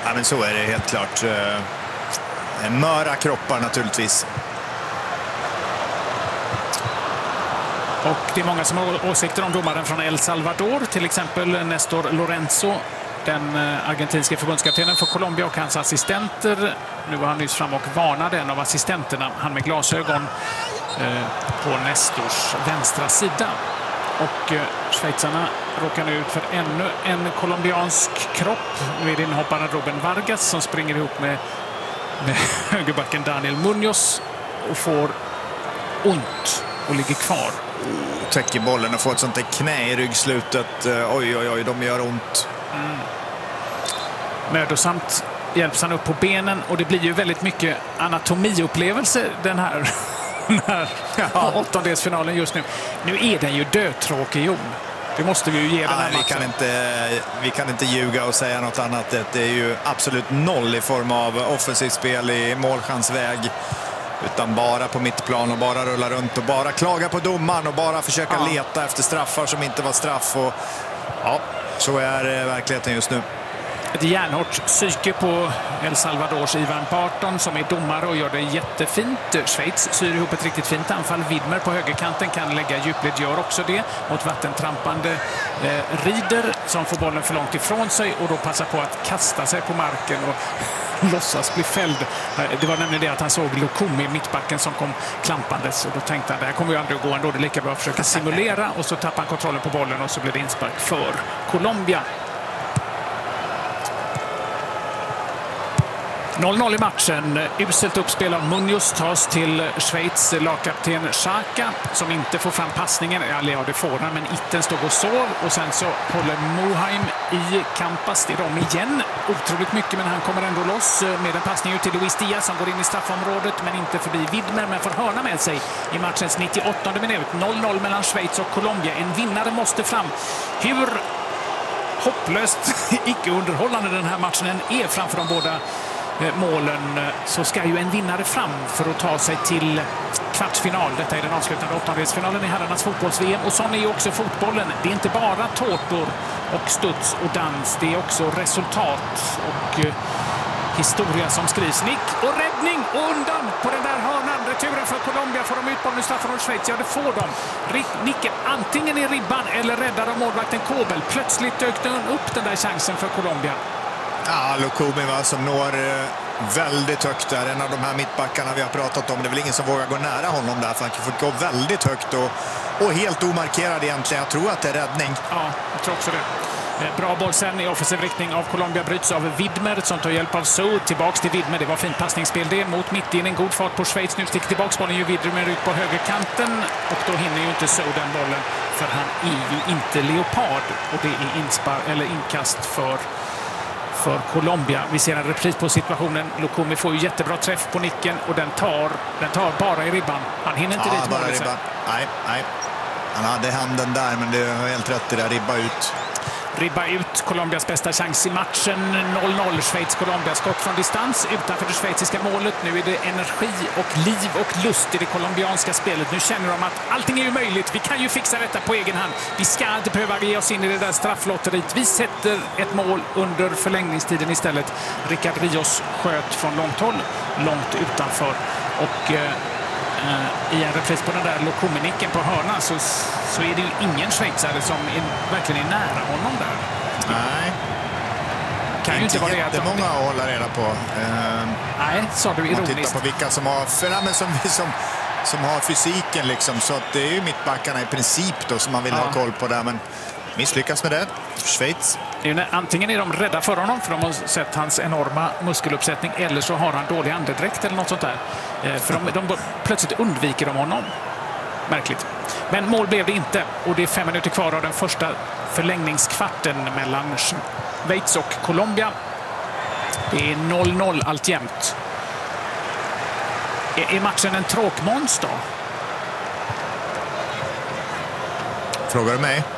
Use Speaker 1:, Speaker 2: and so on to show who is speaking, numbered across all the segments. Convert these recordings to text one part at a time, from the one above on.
Speaker 1: Ja, men så är det helt klart. Möra kroppar naturligtvis.
Speaker 2: Och det är många som har åsikter om domaren från El Salvador. Till exempel Néstor Lorenzo, den argentinska förbundskaptenen för Colombia, och hans assistenter. Nu var han nyss fram och varnade en av assistenterna, han med glasögon, på Nestors vänstra sida. Och schweizarna råkar nu ut för ännu en colombiansk kropp. Nu är det inhopparen Ruben Vargas som springer ihop med högerbacken Daniel Munoz och får ont och ligger kvar.
Speaker 1: Täcker bollen och får ett sånt där knä i ryggslutet. Oj, de gör ont.
Speaker 2: Mödosamt hjälps han upp på benen, och det blir ju väldigt mycket anatomiupplevelse den här åttondelsfinalen just nu. Nu är den ju dödtråkig, Jon. Det måste vi ju ge den här matchen.
Speaker 1: Vi kan inte ljuga och säga något annat. Det är ju absolut noll i form av offensivt spel i målchansväg. Utan bara på mittplan och bara rulla runt och bara klaga på domaren och bara försöka leta efter straffar som inte var straff. Och, ja, så är verkligheten just nu.
Speaker 2: Ett järnhårt psyke på El Salvadors Ivan Barton som är domare och gör det jättefint. Schweiz syr ihop ett riktigt fint anfall. Widmer på högerkanten kan lägga djupled, gör också det mot vattentrampande Rieder som får bollen för långt ifrån sig och då passar på att kasta sig på marken och låtsas bli fälld. Det var nämligen det att han såg Lukumi, mittbacken, som kom klampandes, och då tänkte han, det här kommer ju aldrig att gå ändå, det är lika bra att försöka simulera, och så tappar han kontrollen på bollen och så blir det inspark för Colombia. 0-0 i matchen. Uselt uppspel av Munoz tas till Schweiz lagkapten Xhaka som inte får fram passningen. Ja, det får han, men itten står och sov. Och sen så håller Moheim i Campas. Det är de igen. Otroligt mycket, men han kommer ändå loss med en passning ut till Luis Diaz som går in i straffområdet, men inte förbi Widmer, men får hörna med sig i matchens 98 minut. 0-0 mellan Schweiz och Colombia. En vinnare måste fram. Hur hopplöst icke-underhållande den här matchen är framför de båda målen, så ska ju en vinnare fram för att ta sig till kvartsfinal. Detta är den avslutande åttondelsfinalen i herrarnas fotbolls-VM, och sån är ju också fotbollen. Det är inte bara tårtor och studs och dans, det är också resultat och historia som skrivs. Nick och räddning och undan på den där hörnan. Returen för Colombia. Får de ut bollen i straffområdet Schweiz? Ja, det får de. Nicken antingen i ribban eller räddar av målvakten Kobel. Plötsligt dök den upp den där chansen för Colombia.
Speaker 1: Ja, Lukumi som når väldigt högt där. En av de här mittbackarna vi har pratat om. Det är väl ingen som vågar gå nära honom där, för han får gå väldigt högt och helt omarkerad egentligen. Jag tror att det är räddning.
Speaker 2: Ja, jag tror också det. Bra boll sen i offensiv riktning av Colombia, bryts av Widmer som tar hjälp av So. Tillbaks till Widmer, det var fint passningsspel det mot mitt in, en god fart på Schweiz. Nu sticker tillbaks bollen, ju Widmer ut på högerkanten, och då hinner ju inte So den bollen, för han är ju inte leopard, och det är inkast för Colombia. Vi ser en repris på situationen. Lukumi får ju jättebra träff på nicken, och den tar bara i ribban. Han hinner inte dit
Speaker 1: bara ribban. Nej. Han hade handen där, men det är helt rätt, det där, ribba ut.
Speaker 2: Ribba ut, Colombias bästa chans i matchen. 0-0, Schweiz-Colombia. Skott från distans utanför det schweiziska målet. Nu är det energi och liv och lust i det colombianska spelet. Nu känner de att allting är ju möjligt. Vi kan ju fixa detta på egen hand. Vi ska inte behöva ge oss in i det där strafflotteriet. Vi sätter ett mål under förlängningstiden istället. Rickard Rios sköt från långt håll, långt utanför. Och i en repris på den där Lukumi-nicken på hörna så är det ju ingen schweizare som verkligen är nära honom där.
Speaker 1: Nej.
Speaker 2: Kan ju inte vara det
Speaker 1: att många att hålla reda på.
Speaker 2: Nej, sa du ironiskt.
Speaker 1: Titta på vilka som har som har fysiken liksom, så att det är ju mittbackarna i princip då som man vill ha koll på där, men misslyckas med det. Schweiz.
Speaker 2: Antingen är de rädda för honom för de har sett hans enorma muskeluppsättning, eller så har han dålig andedräkt eller något sånt där. För de plötsligt undviker de honom. Märkligt. Men mål blev det inte, och det är 5 minuter kvar av den första förlängningskvarten mellan Schweiz och Colombia. Det är 0-0 alltjämt. Är matchen en tråkmåns då?
Speaker 1: Frågar du mig?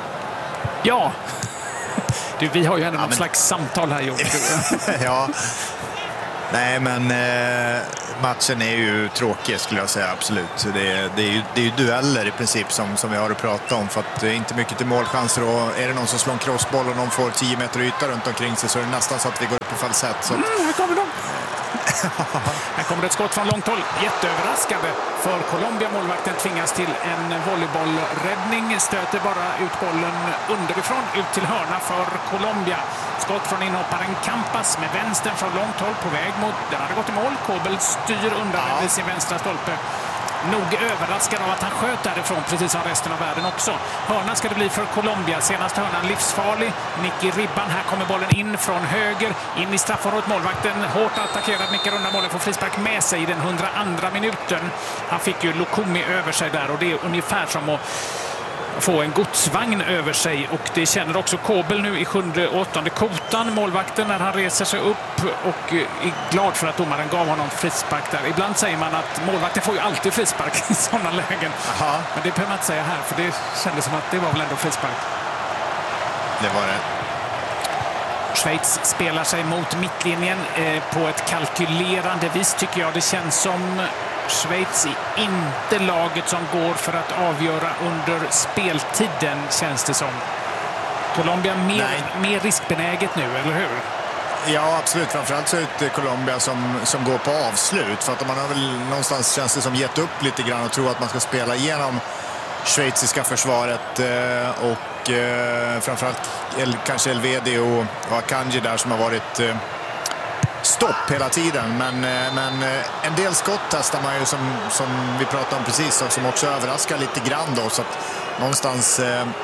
Speaker 2: Ja. Vi har ju ändå något slags samtal här, Jon.
Speaker 1: Ja. Nej, men matchen är ju tråkig skulle jag säga, absolut. Det är ju dueller i princip som vi har att prata om, för att det är inte mycket till målchanser, och är det någon som slår en crossboll och någon får 10 meter yta runt omkring sig så är det nästan så att vi går upp på falsett. Så
Speaker 2: här kommer de! Här kommer ett skott från långt håll. Jätteöverraskande för Colombia. Målvakten tvingas till en volleybollräddning. Stöter bara ut bollen underifrån ut till hörna för Colombia. Skott från inhopparen Campas med vänstern från långt håll på väg mot... Den hade gått i mål. Kobel styr undan vid sin vänstra stolpe. Nog överraskad av att han sköt därifrån, precis som resten av världen också. Hörna ska det bli för Colombia. Senast hörnan livsfarlig. Nick i ribban. Här kommer bollen in från höger. In i straffområdet. Målvakten hårt attackerad. Nickar undan bollen. Får frispark med sig i den 102:a minuten. Han fick ju Lukumi över sig där, och det är ungefär som att få en godsvagn över sig, och det känner också Kobel nu i 7:e och 8:e kotan, målvakten, när han reser sig upp och är glad för att domaren gav honom frispark där. Ibland säger man att målvakten får ju alltid frispark i sådana lägen.
Speaker 1: Aha.
Speaker 2: Men det behöver man inte säga här, för det kändes som att det var väl ändå frispark.
Speaker 1: Det var det.
Speaker 2: Schweiz spelar sig mot mittlinjen på ett kalkylerande vis, tycker jag. Det känns som Schweiz är inte laget som går för att avgöra under speltiden, känns det som. Colombia mer riskbenäget nu, eller hur?
Speaker 1: Ja, absolut. Framförallt så är det Colombia som går på avslut. För att man har väl någonstans, känns det som, gett upp lite grann och tror att man ska spela igenom schweiziska försvaret. Och framförallt kanske Elvedi och Akanji där som har varit... stopp hela tiden, men en del skott testar man ju som vi pratade om precis, och som också överraskar lite grann då, så att någonstans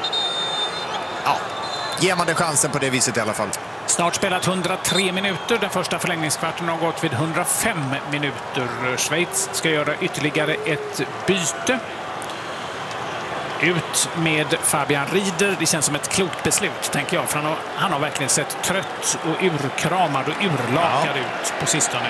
Speaker 1: ger man det chansen på det viset i alla fall.
Speaker 2: Snart spelat 103 minuter. Den första förlängningskvarten har gått vid 105 minuter. Schweiz ska göra ytterligare ett byte. Ut med Fabian Rieder. Det känns som ett klokt beslut, tänker jag. För han har verkligen sett trött och urkramad och urlakad ut på sistone.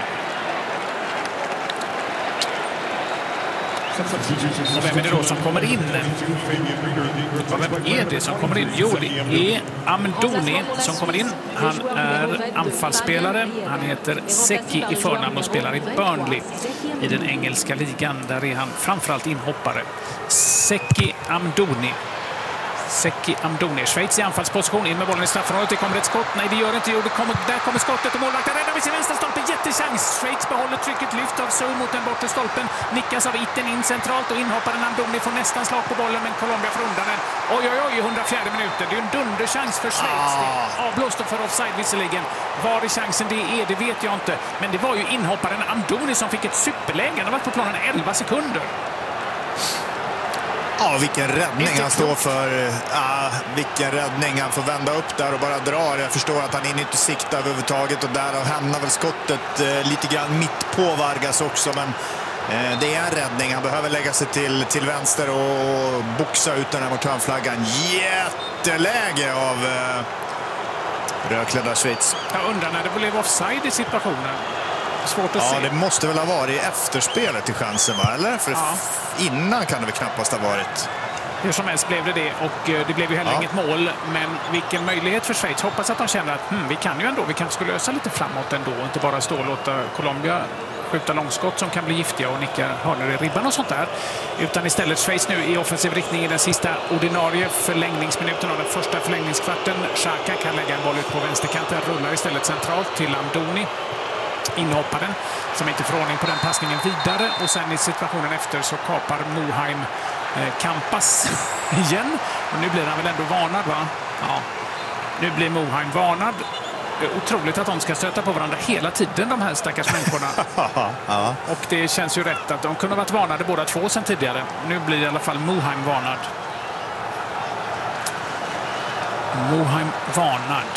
Speaker 2: Och vem är det då som kommer in? Vem är det som kommer in? Jo, det är Amdouni som kommer in. Han är anfallsspelare. Han heter Seki i förnamn och spelar i Burnley i den engelska ligan. Där är han framförallt inhoppare. Seki Amdouni. Schweiz i anfallsposition, in med bollen i straffområdet. Det kommer ett skott. Nej, det gör det inte. Där kommer skottet och målvakten räddar vid sin vänstra stolpe. Jättechans. Schweiz behåller trycket, lyft av Sou mot den bortre stolpen. Nickas av Itten in centralt och inhopparen Amdouni får nästan slag på bollen, men Colombia får undan den. Oj, 104 minuter. Det är en dunderchans för Schweiz. Avblåst för offside visserligen. Var i chansen det vet jag inte. Men det var ju inhopparen Amdouni som fick ett superläge. Han har varit på planen 11 sekunder.
Speaker 1: Ja, vilken räddning han står för. Vilken räddning. Han får vända upp där och bara drar. Jag förstår att han är inte sikta överhuvudtaget, och där hamnar väl skottet lite grann mitt på Vargas också, men det är en räddning. Han behöver lägga sig till vänster och boxa ut den här mot hörnflaggan. Jätteläge av rödklädda Schweiz.
Speaker 2: Jag undrar när det blev offside i situationen. Svårt att se.
Speaker 1: Det måste väl ha varit efterspelet till chansen, va? Eller? För innan kan det väl knappast ha varit.
Speaker 2: Hur som helst blev det, och det blev ju heller inget mål. Men vilken möjlighet för Schweiz. Hoppas att de känner att vi kan ju ändå, vi kanske skulle lösa lite framåt ändå. Inte bara stå och låta Colombia skjuta långskott som kan bli giftiga och nicka hörnor i ribban och sånt där. Utan istället Schweiz nu i offensiv riktning i den sista ordinarie förlängningsminuten av den första förlängningskvarten. Xhaka kan lägga en boll ut på vänsterkanten. Rullar istället centralt till Amdouni. Inhopparen som inte får ordning på den passningen vidare, och sen i situationen efter så kapar Mohaim Campas igen, och nu blir han väl ändå varnad, va? Ja, nu blir Mohaim varnad. Det är otroligt att de ska stöta på varandra hela tiden, de här stackars människorna. Och det känns ju rätt att de kunde ha varit varnade båda två sedan tidigare. Nu blir i alla fall Mohaim varnad. Mohaim varnad.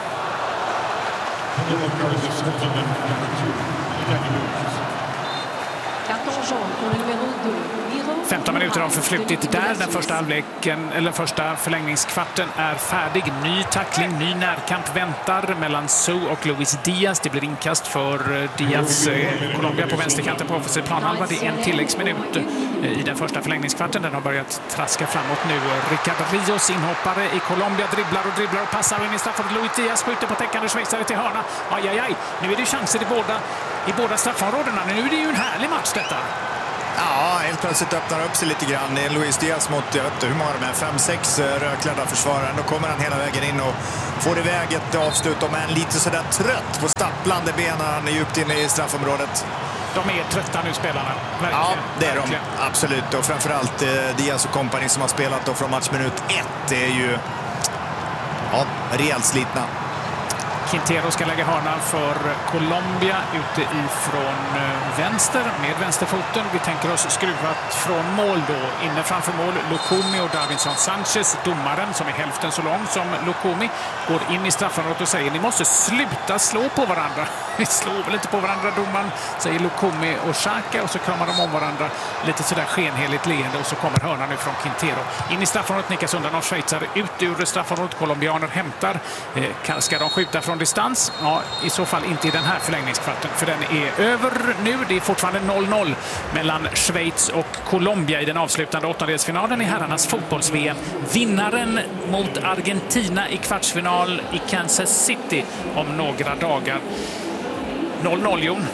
Speaker 2: 15 minuter har förflutit där. Den första halvleken, eller första förlängningskvarten är färdig. Ny tackling, ny närkamp väntar mellan Sou och Luis Diaz. Det blir inkast för Diaz. Colombia på vänsterkanten på offensiv planhalva. Det är en tilläggsminut i den första förlängningskvarten. Den har börjat traska framåt nu. Ricardo Rios, inhoppare i Colombia, dribblar och passar in i straffområdet. Luis Diaz skjuter på täckande schweizare till hörna. Aj. Nu är det chanser i båda i båda straffområdena. Nu är det ju en härlig match detta.
Speaker 1: Ja, helt plötsligt öppnar upp sig lite grann. Det är Luis Diaz mot, jag vet inte hur många de är, 5-6 rödklädda försvarare. Då kommer han hela vägen in och får iväg ett avslut. Och är lite sådär trött på stapplande benen. Han är djupt inne i straffområdet.
Speaker 2: De är trötta nu, spelarna. Verkligen.
Speaker 1: Ja, det är
Speaker 2: verkligen.
Speaker 1: de. Absolut. Och framförallt Diaz och kompani som har spelat då från matchminut 1. Det är ju rejält slitna.
Speaker 2: Quintero ska lägga hörnan för Colombia ute ifrån vänster med vänsterfoten. Vi tänker oss skruvat från mål då. Inne framför mål Lukumi och Davinson Sanchez. Domaren som är hälften så lång som Lukumi går in i straffområdet och säger: ni måste sluta slå på varandra. Vi slår väl inte på varandra, domaren, säger Lukumi och Xhaka, och så kramar de om varandra lite sådär skenheligt leende, och så kommer hörnan nu från Quintero. In i straffområdet, nickas undan av schweizare. Ut ur straffområdet, colombianer hämtar. Ska de skjuta från distans? Ja, i så fall inte i den här förlängningskvarten, för den är över nu. Det är fortfarande 0-0 mellan Schweiz och Colombia i den avslutande åttondelsfinalen i herrarnas fotbolls-VM. Vinnaren mot Argentina i kvartsfinal i Kansas City om några dagar. 0-0, Jon.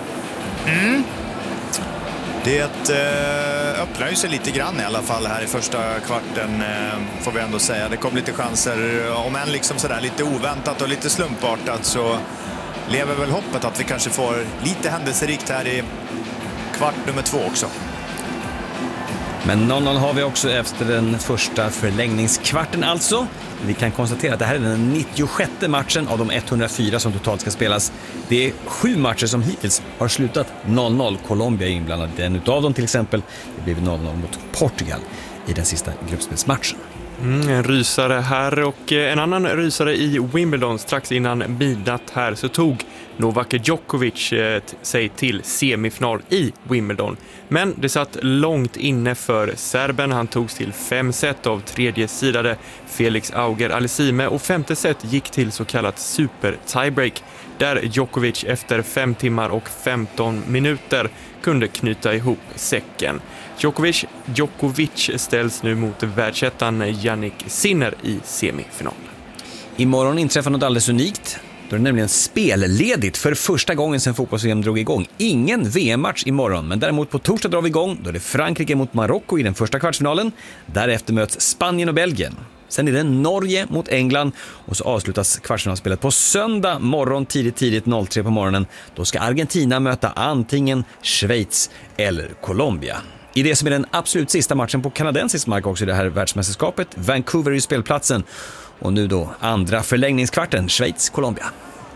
Speaker 1: Det öppnar ju sig lite grann i alla fall här i första kvarten, får vi ändå säga. Det kom lite chanser, om än liksom sådär lite oväntat och lite slumpartat, så lever väl hoppet att vi kanske får lite händelserikt här i kvart nummer 2 också.
Speaker 3: Men 0-0 har vi också efter den första förlängningskvarten alltså. Vi kan konstatera att det här är den 96:e matchen av de 104 som totalt ska spelas. Det är 7 matcher som hittills har slutat 0-0. Colombia är inblandad i en utav dem till exempel. Det blev 0-0 mot Portugal i den sista gruppspelsmatchen.
Speaker 4: En rysare här, och en annan rysare i Wimbledon. Strax innan midnatt här så tog Novak Djokovic sig till semifinal i Wimbledon. Men det satt långt inne för serben. Han togs till 5 set av tredje sidade Felix Auger-Aliassime, och 5:e set gick till så kallat super tiebreak, där Djokovic efter 5 timmar och 15 minuter kunde knyta ihop säcken. Djokovic ställs nu mot världsettan Jannik Sinner i semifinal.
Speaker 3: Imorgon inträffar något alldeles unikt. Då är det nämligen spelledigt för första gången sedan fotbolls-VM drog igång. Ingen VM-match imorgon, men däremot på torsdag drar vi igång. Då är det Frankrike mot Marocko i den första kvartsfinalen. Därefter möts Spanien och Belgien. Sen är det Norge mot England, och så avslutas kvartsfinalspelet på söndag morgon tidigt 03 på morgonen. Då ska Argentina möta antingen Schweiz eller Colombia. I det som är den absolut sista matchen på kanadensisk mark också i det här världsmästerskapet. Vancouver är spelplatsen. Och nu då andra förlängningskvarten, Schweiz-Colombia.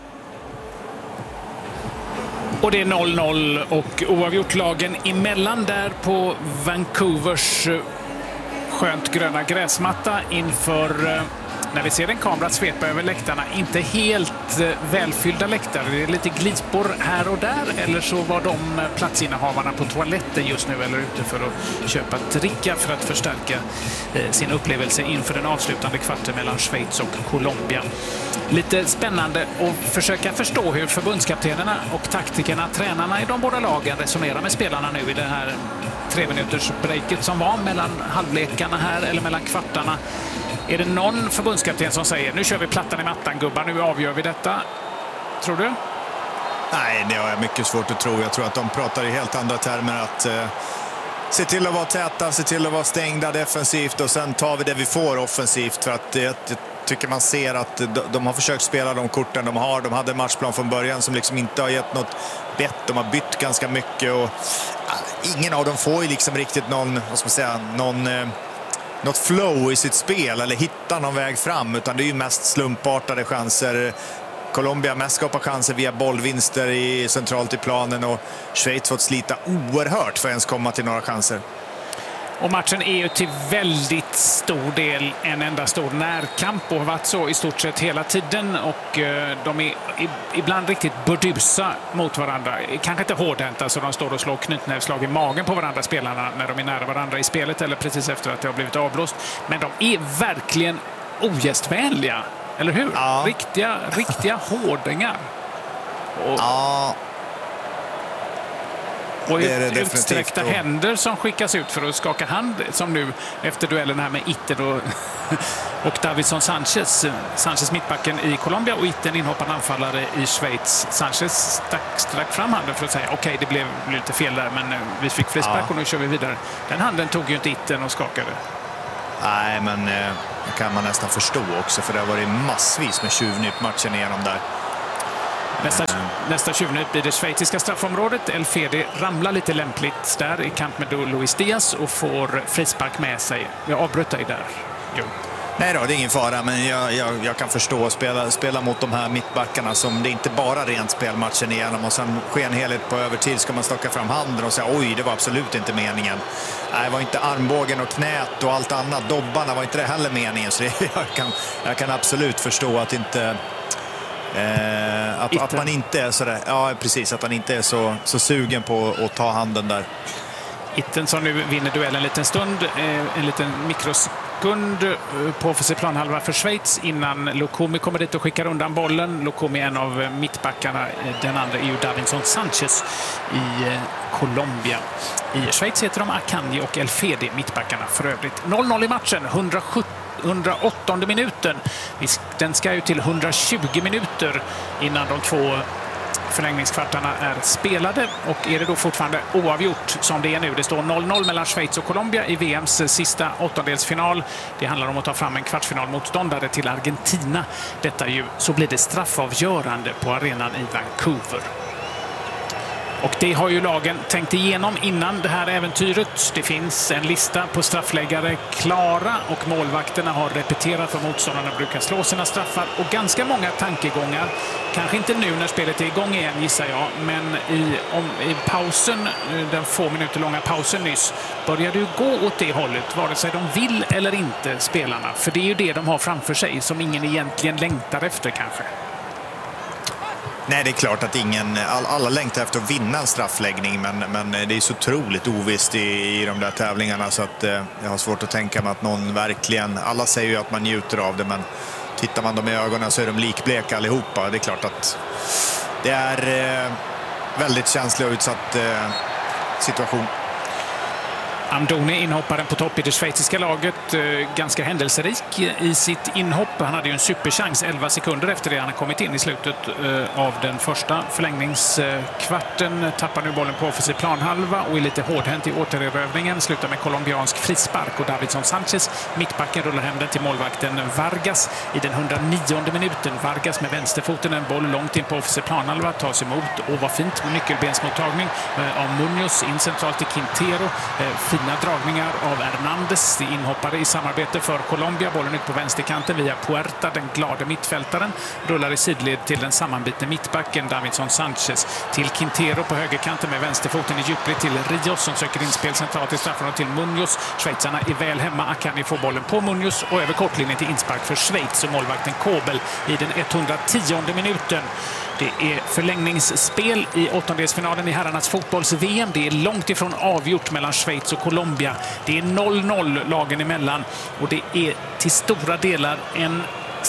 Speaker 2: Och det är 0-0 och oavgjort lagen emellan där på Vancouvers skönt gröna gräsmatta inför, när vi ser en kamera svepa över läktarna, inte helt välfyllda läktare. Det är lite glipor här och där, eller så var de platsinnehavarna på toaletten just nu eller ute för att köpa dricka för att förstärka sin upplevelse inför den avslutande kvarten mellan Schweiz och Colombia. Lite spännande att försöka förstå hur förbundskaptenerna och taktikerna, tränarna i de båda lagen resonerar med spelarna nu i det här 3-minuters breaket som var mellan halvlekarna här, eller mellan kvartarna. Är det någon förbundskapten som säger: nu kör vi plattan i mattan gubbar, nu avgör vi detta? Tror du?
Speaker 1: Nej, det har jag mycket svårt att tro. Jag tror att de pratar i helt andra termer, att se till att vara täta, se till att vara stängda defensivt, och sen tar vi det vi får offensivt. För att jag tycker man ser att de har försökt spela de korten de har. De hade en matchplan från början som liksom inte har gett något bett. De har bytt ganska mycket, och ingen av dem får ju liksom riktigt någon, vad ska man säga, något flow i sitt spel eller hitta någon väg fram, utan det är ju mest slumpartade chanser. Colombia mest skapar chanser via bollvinster centralt i planen, och Schweiz fått slita oerhört för att ens komma till några chanser.
Speaker 2: Och matchen är ju till väldigt stor del en enda stor närkamp och har varit så i stort sett hela tiden, och de är ibland riktigt burdusa mot varandra. Kanske inte hårdhänta så de står och slår knytnävslag i magen på varandra, spelarna, när de är nära varandra i spelet eller precis efter att det har blivit avblåst. Men de är verkligen ogästvänliga, eller hur?
Speaker 1: Ja.
Speaker 2: Riktiga hårdingar. Och...
Speaker 1: Ja.
Speaker 2: Och
Speaker 1: det är det
Speaker 2: utsträckta
Speaker 1: definitivt.
Speaker 2: händer som skickas ut för att skaka hand, som nu efter duellen här med Itten och Davinson Sanchez. Sanchez mittbacken i Colombia och Itten inhoppande anfallare i Schweiz. Sanchez stack fram handen för att säga okej, det blev lite fel där, men vi fick frispark och nu kör vi vidare. Den handen tog ju inte Itten och skakade.
Speaker 1: Nej, men det kan man nästan förstå också, för det har varit massvis med tjuvnyp matchen igenom där.
Speaker 2: Nästa tjuvnyp blir det schweiziska straffområdet. El Fedi ramlar lite lämpligt där i kamp med Luis Diaz och får frispark med sig. Jag avbröt dig där. Jo.
Speaker 1: Nej då, det är ingen fara, men jag kan förstå att spela mot de här mittbackarna som det inte bara rent spelmatchen igenom och sen sker en helhet på övertid, ska man stocka fram handen och säga oj, det var absolut inte meningen. Nej, det var inte armbågen och knät och allt annat, dobbarna var inte det heller meningen, så jag kan absolut förstå att inte att man inte är så där, ja precis, att han inte är så sugen på att ta handen där.
Speaker 2: Itten som nu vinner duellen en liten stund, en liten mikrosekund på offensiv planhalva för Schweiz innan Lukumi kommer dit och skickar undan bollen. Lukumi är en av mittbackarna, den andra är ju Davinson Sanchez i Colombia. I Schweiz heter de Akanji och El Fedi, mittbackarna för övrigt. 0-0 i matchen, 108 minuten. Den ska ju till 120 minuter innan de två förlängningskvartarna är spelade, och är det då fortfarande oavgjort som det är nu. Det står 0-0 mellan Schweiz och Colombia i VMs sista åttondelsfinal. Det handlar om att ta fram en kvartsfinalmotståndare till Argentina. Så blir det straffavgörande på arenan i Vancouver. Och det har ju lagen tänkt igenom innan det här äventyret. Det finns en lista på straffläggare klara och målvakterna har repeterat vad motståndarna brukar slå sina straffar. Och ganska många tankegångar, kanske inte nu när spelet är igång igen gissar jag, men i pausen, den få minuter långa pausen nyss, börjar det gå åt det hållet, vare sig de vill eller inte, spelarna. För det är ju det de har framför sig som ingen egentligen längtar efter kanske.
Speaker 1: Nej, det är klart att alla längtar efter att vinna en straffläggning, men det är så otroligt ovisst i de där tävlingarna så att jag har svårt att tänka mig att någon verkligen, alla säger ju att man njuter av det, men tittar man dem i ögonen så är de likbleka allihopa. Det är klart att det är väldigt känslig och utsatt situation.
Speaker 2: Amdouni, inhopparen på topp i det schweiziska laget, ganska händelserik i sitt inhopp. Han hade ju en superchans 11 sekunder efter det han kommit in i slutet av den första förlängningskvarten. Tappar nu bollen på offensiv planhalva och är lite hårdhänt i återerövringen. Slutar med colombiansk frispark och Davinson Sanchez, mittbacken, rullar hem den till målvakten Vargas i den 109:e minuten. Vargas med vänsterfoten, en boll långt in på offensiv planhalva, tas emot och var fint med nyckelbensmottagning av Munoz in centralt till Quintero. Fina dragningar av Hernandez, inhoppare i samarbete för Colombia. Bollen ut på vänsterkanten via Puerta, den glada mittfältaren. Rullar i sidled till den sammanbitne mittbacken Davinson Sanchez. Till Quintero på högerkanten med vänsterfoten i djupled till Rios som söker inspel centralt i straffen till Munoz. Schweizarna är väl hemma. Akanji får bollen på Munoz och över kortlinjen till inspark för Schweiz och målvakten Kobel i den 110:e minuten. Det är förlängningsspel i åttondelsfinalen i herrarnas fotbolls-VM. Det är långt ifrån avgjort mellan Schweiz och Colombia. Det är 0-0 lagen emellan och det är till stora delar en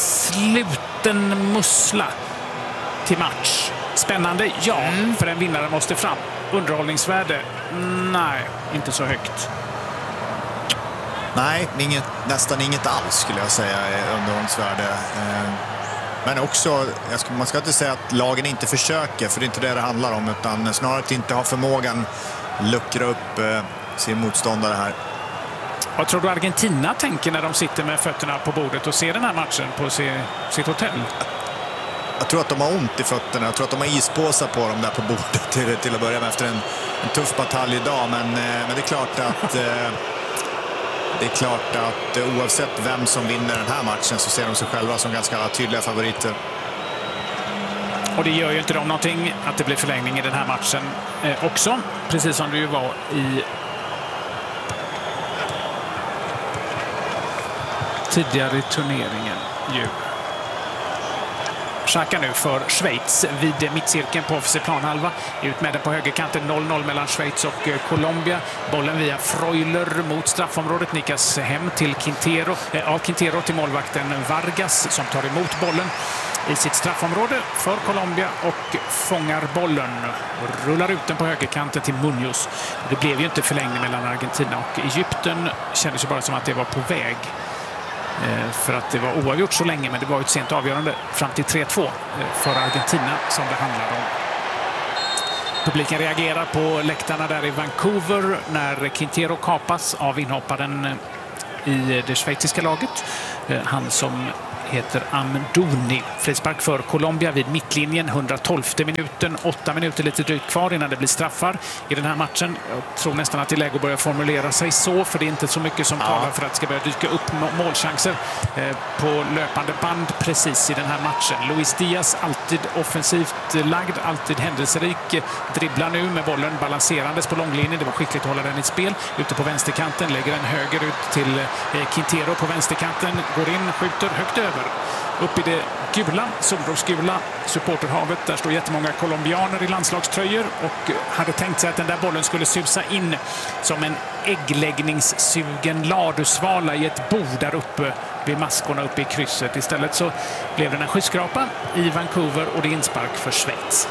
Speaker 2: sluten mussla till match. Spännande, ja, för en vinnare måste fram. Underhållningsvärde? Nej, inte så högt.
Speaker 1: Nej, nästan inget alls skulle jag säga underhållningsvärde. Men också, man ska inte säga att lagen inte försöker, för det är inte det handlar om, utan snarare att inte ha förmågan luckra upp sin motståndare här.
Speaker 2: Vad tror du Argentina tänker när de sitter med fötterna på bordet och ser den här matchen på sitt hotell?
Speaker 1: Jag tror att de har ont i fötterna. Jag tror att de har ispåsar på dem där på bordet till att börja med efter en tuff batalj idag. Men det är klart att... Det är klart att oavsett vem som vinner den här matchen så ser de sig själva som ganska tydliga favoriter.
Speaker 2: Och det gör ju inte dem någonting att det blir förlängning i den här matchen också. Precis som det ju var i tidigare i turneringen. Xhaka nu för Schweiz vid mittcirkeln på offensiv planhalva. Ut med den på högerkanten, 0-0 mellan Schweiz och Colombia. Bollen via Freuler mot straffområdet, nickas hem till Quintero till målvakten Vargas som tar emot bollen. i sitt straffområde för Colombia och fångar bollen och rullar ut den på högerkanten till Munoz. Det blev ju inte förlängning mellan Argentina och Egypten. Kändes ju bara som att det var på väg. För att det var oavgjort så länge, men det var ett sent avgörande fram till 3-2 för Argentina som det handlade om. Publiken reagerar på läktarna där i Vancouver när Quintero kapas av inhopparen i det schweiziska laget. Han som heter Amdouni. Frispark för Colombia vid mittlinjen, 112:e minuten. 8 minuter lite drygt kvar innan det blir straffar i den här matchen. Jag tror nästan att det är läge att börja formulera sig så, för det är inte så mycket som talar för att det ska börja dyka upp målchanser på löpande band precis i den här matchen. Luis Diaz, alltid offensivt lagd, alltid händelserik, dribblar nu med bollen balanserandes på långlinjen. Det var skickligt att hålla den i spel. Ute på vänsterkanten, lägger den höger ut till Quintero på vänsterkanten. Går in, skjuter högt över. Upp i det gula, solrosgula supporterhavet. Där står jättemånga colombianer i landslagströjor och hade tänkt sig att den där bollen skulle susa in som en äggläggningssugen ladusvala i ett bord där uppe vid maskorna uppe i krysset. Istället så blev det en skyskrapa i Vancouver och det är inspark för Schweiz.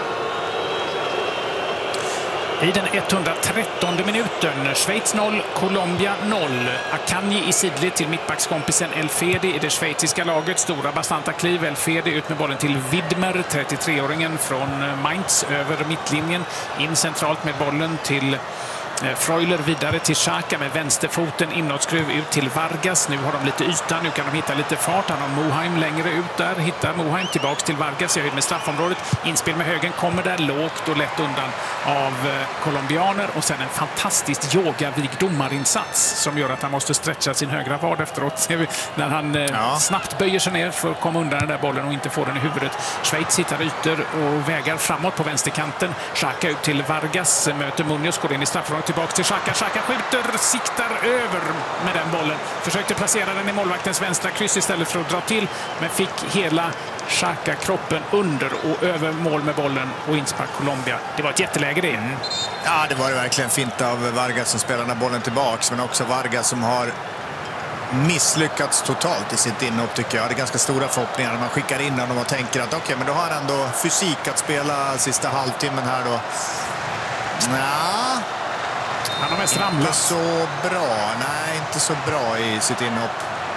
Speaker 2: I den 113:e minuten, Schweiz 0, Colombia 0. Akanji i sidled till mittbackskompisen Elfedi i det schweiziska laget. Stora bastanta kliv, Elfedi ut med bollen till Widmer, 33-åringen från Mainz, över mittlinjen. In centralt med bollen till Freuler, vidare till Xhaka med vänsterfoten, inåtskruv ut till Vargas. Nu har de lite yta, nu kan de hitta lite fart. Han har Mohaim längre ut där, hittar Mohaim tillbaks till Vargas i höjd med straffområdet. Inspel med högen kommer där lågt och lätt undan av colombianer och sen en fantastiskt yogavig domarinsats som gör att han måste stretcha sin högra vad efteråt när han snabbt böjer sig ner för att komma undan den där bollen och inte få den i huvudet. Schweiz hittar ytor och vägar framåt på vänsterkanten. Xhaka ut till Vargas, möter Munoz, går in i straffområdet. Tillbaka till Xhaka. Xhaka skjuter, siktar över med den bollen. Försökte placera den i målvaktens vänstra kryss istället för att dra till. Men fick hela Xhaka-kroppen under och över mål med bollen och inspark Colombia. Det var ett jätteläge det.
Speaker 1: Ja, det var det verkligen fint av Vargas som spelar den här bollen tillbaks. Men också Vargas som har misslyckats totalt i sitt inhopp tycker jag. Det är ganska stora förhoppningar när man skickar in honom och tänker att okej, men då har han ändå fysik att spela sista halvtimmen här då. Ja.
Speaker 2: Han har mest ramlat.
Speaker 1: Inte så bra. Nej, inte så bra i sitt inhopp.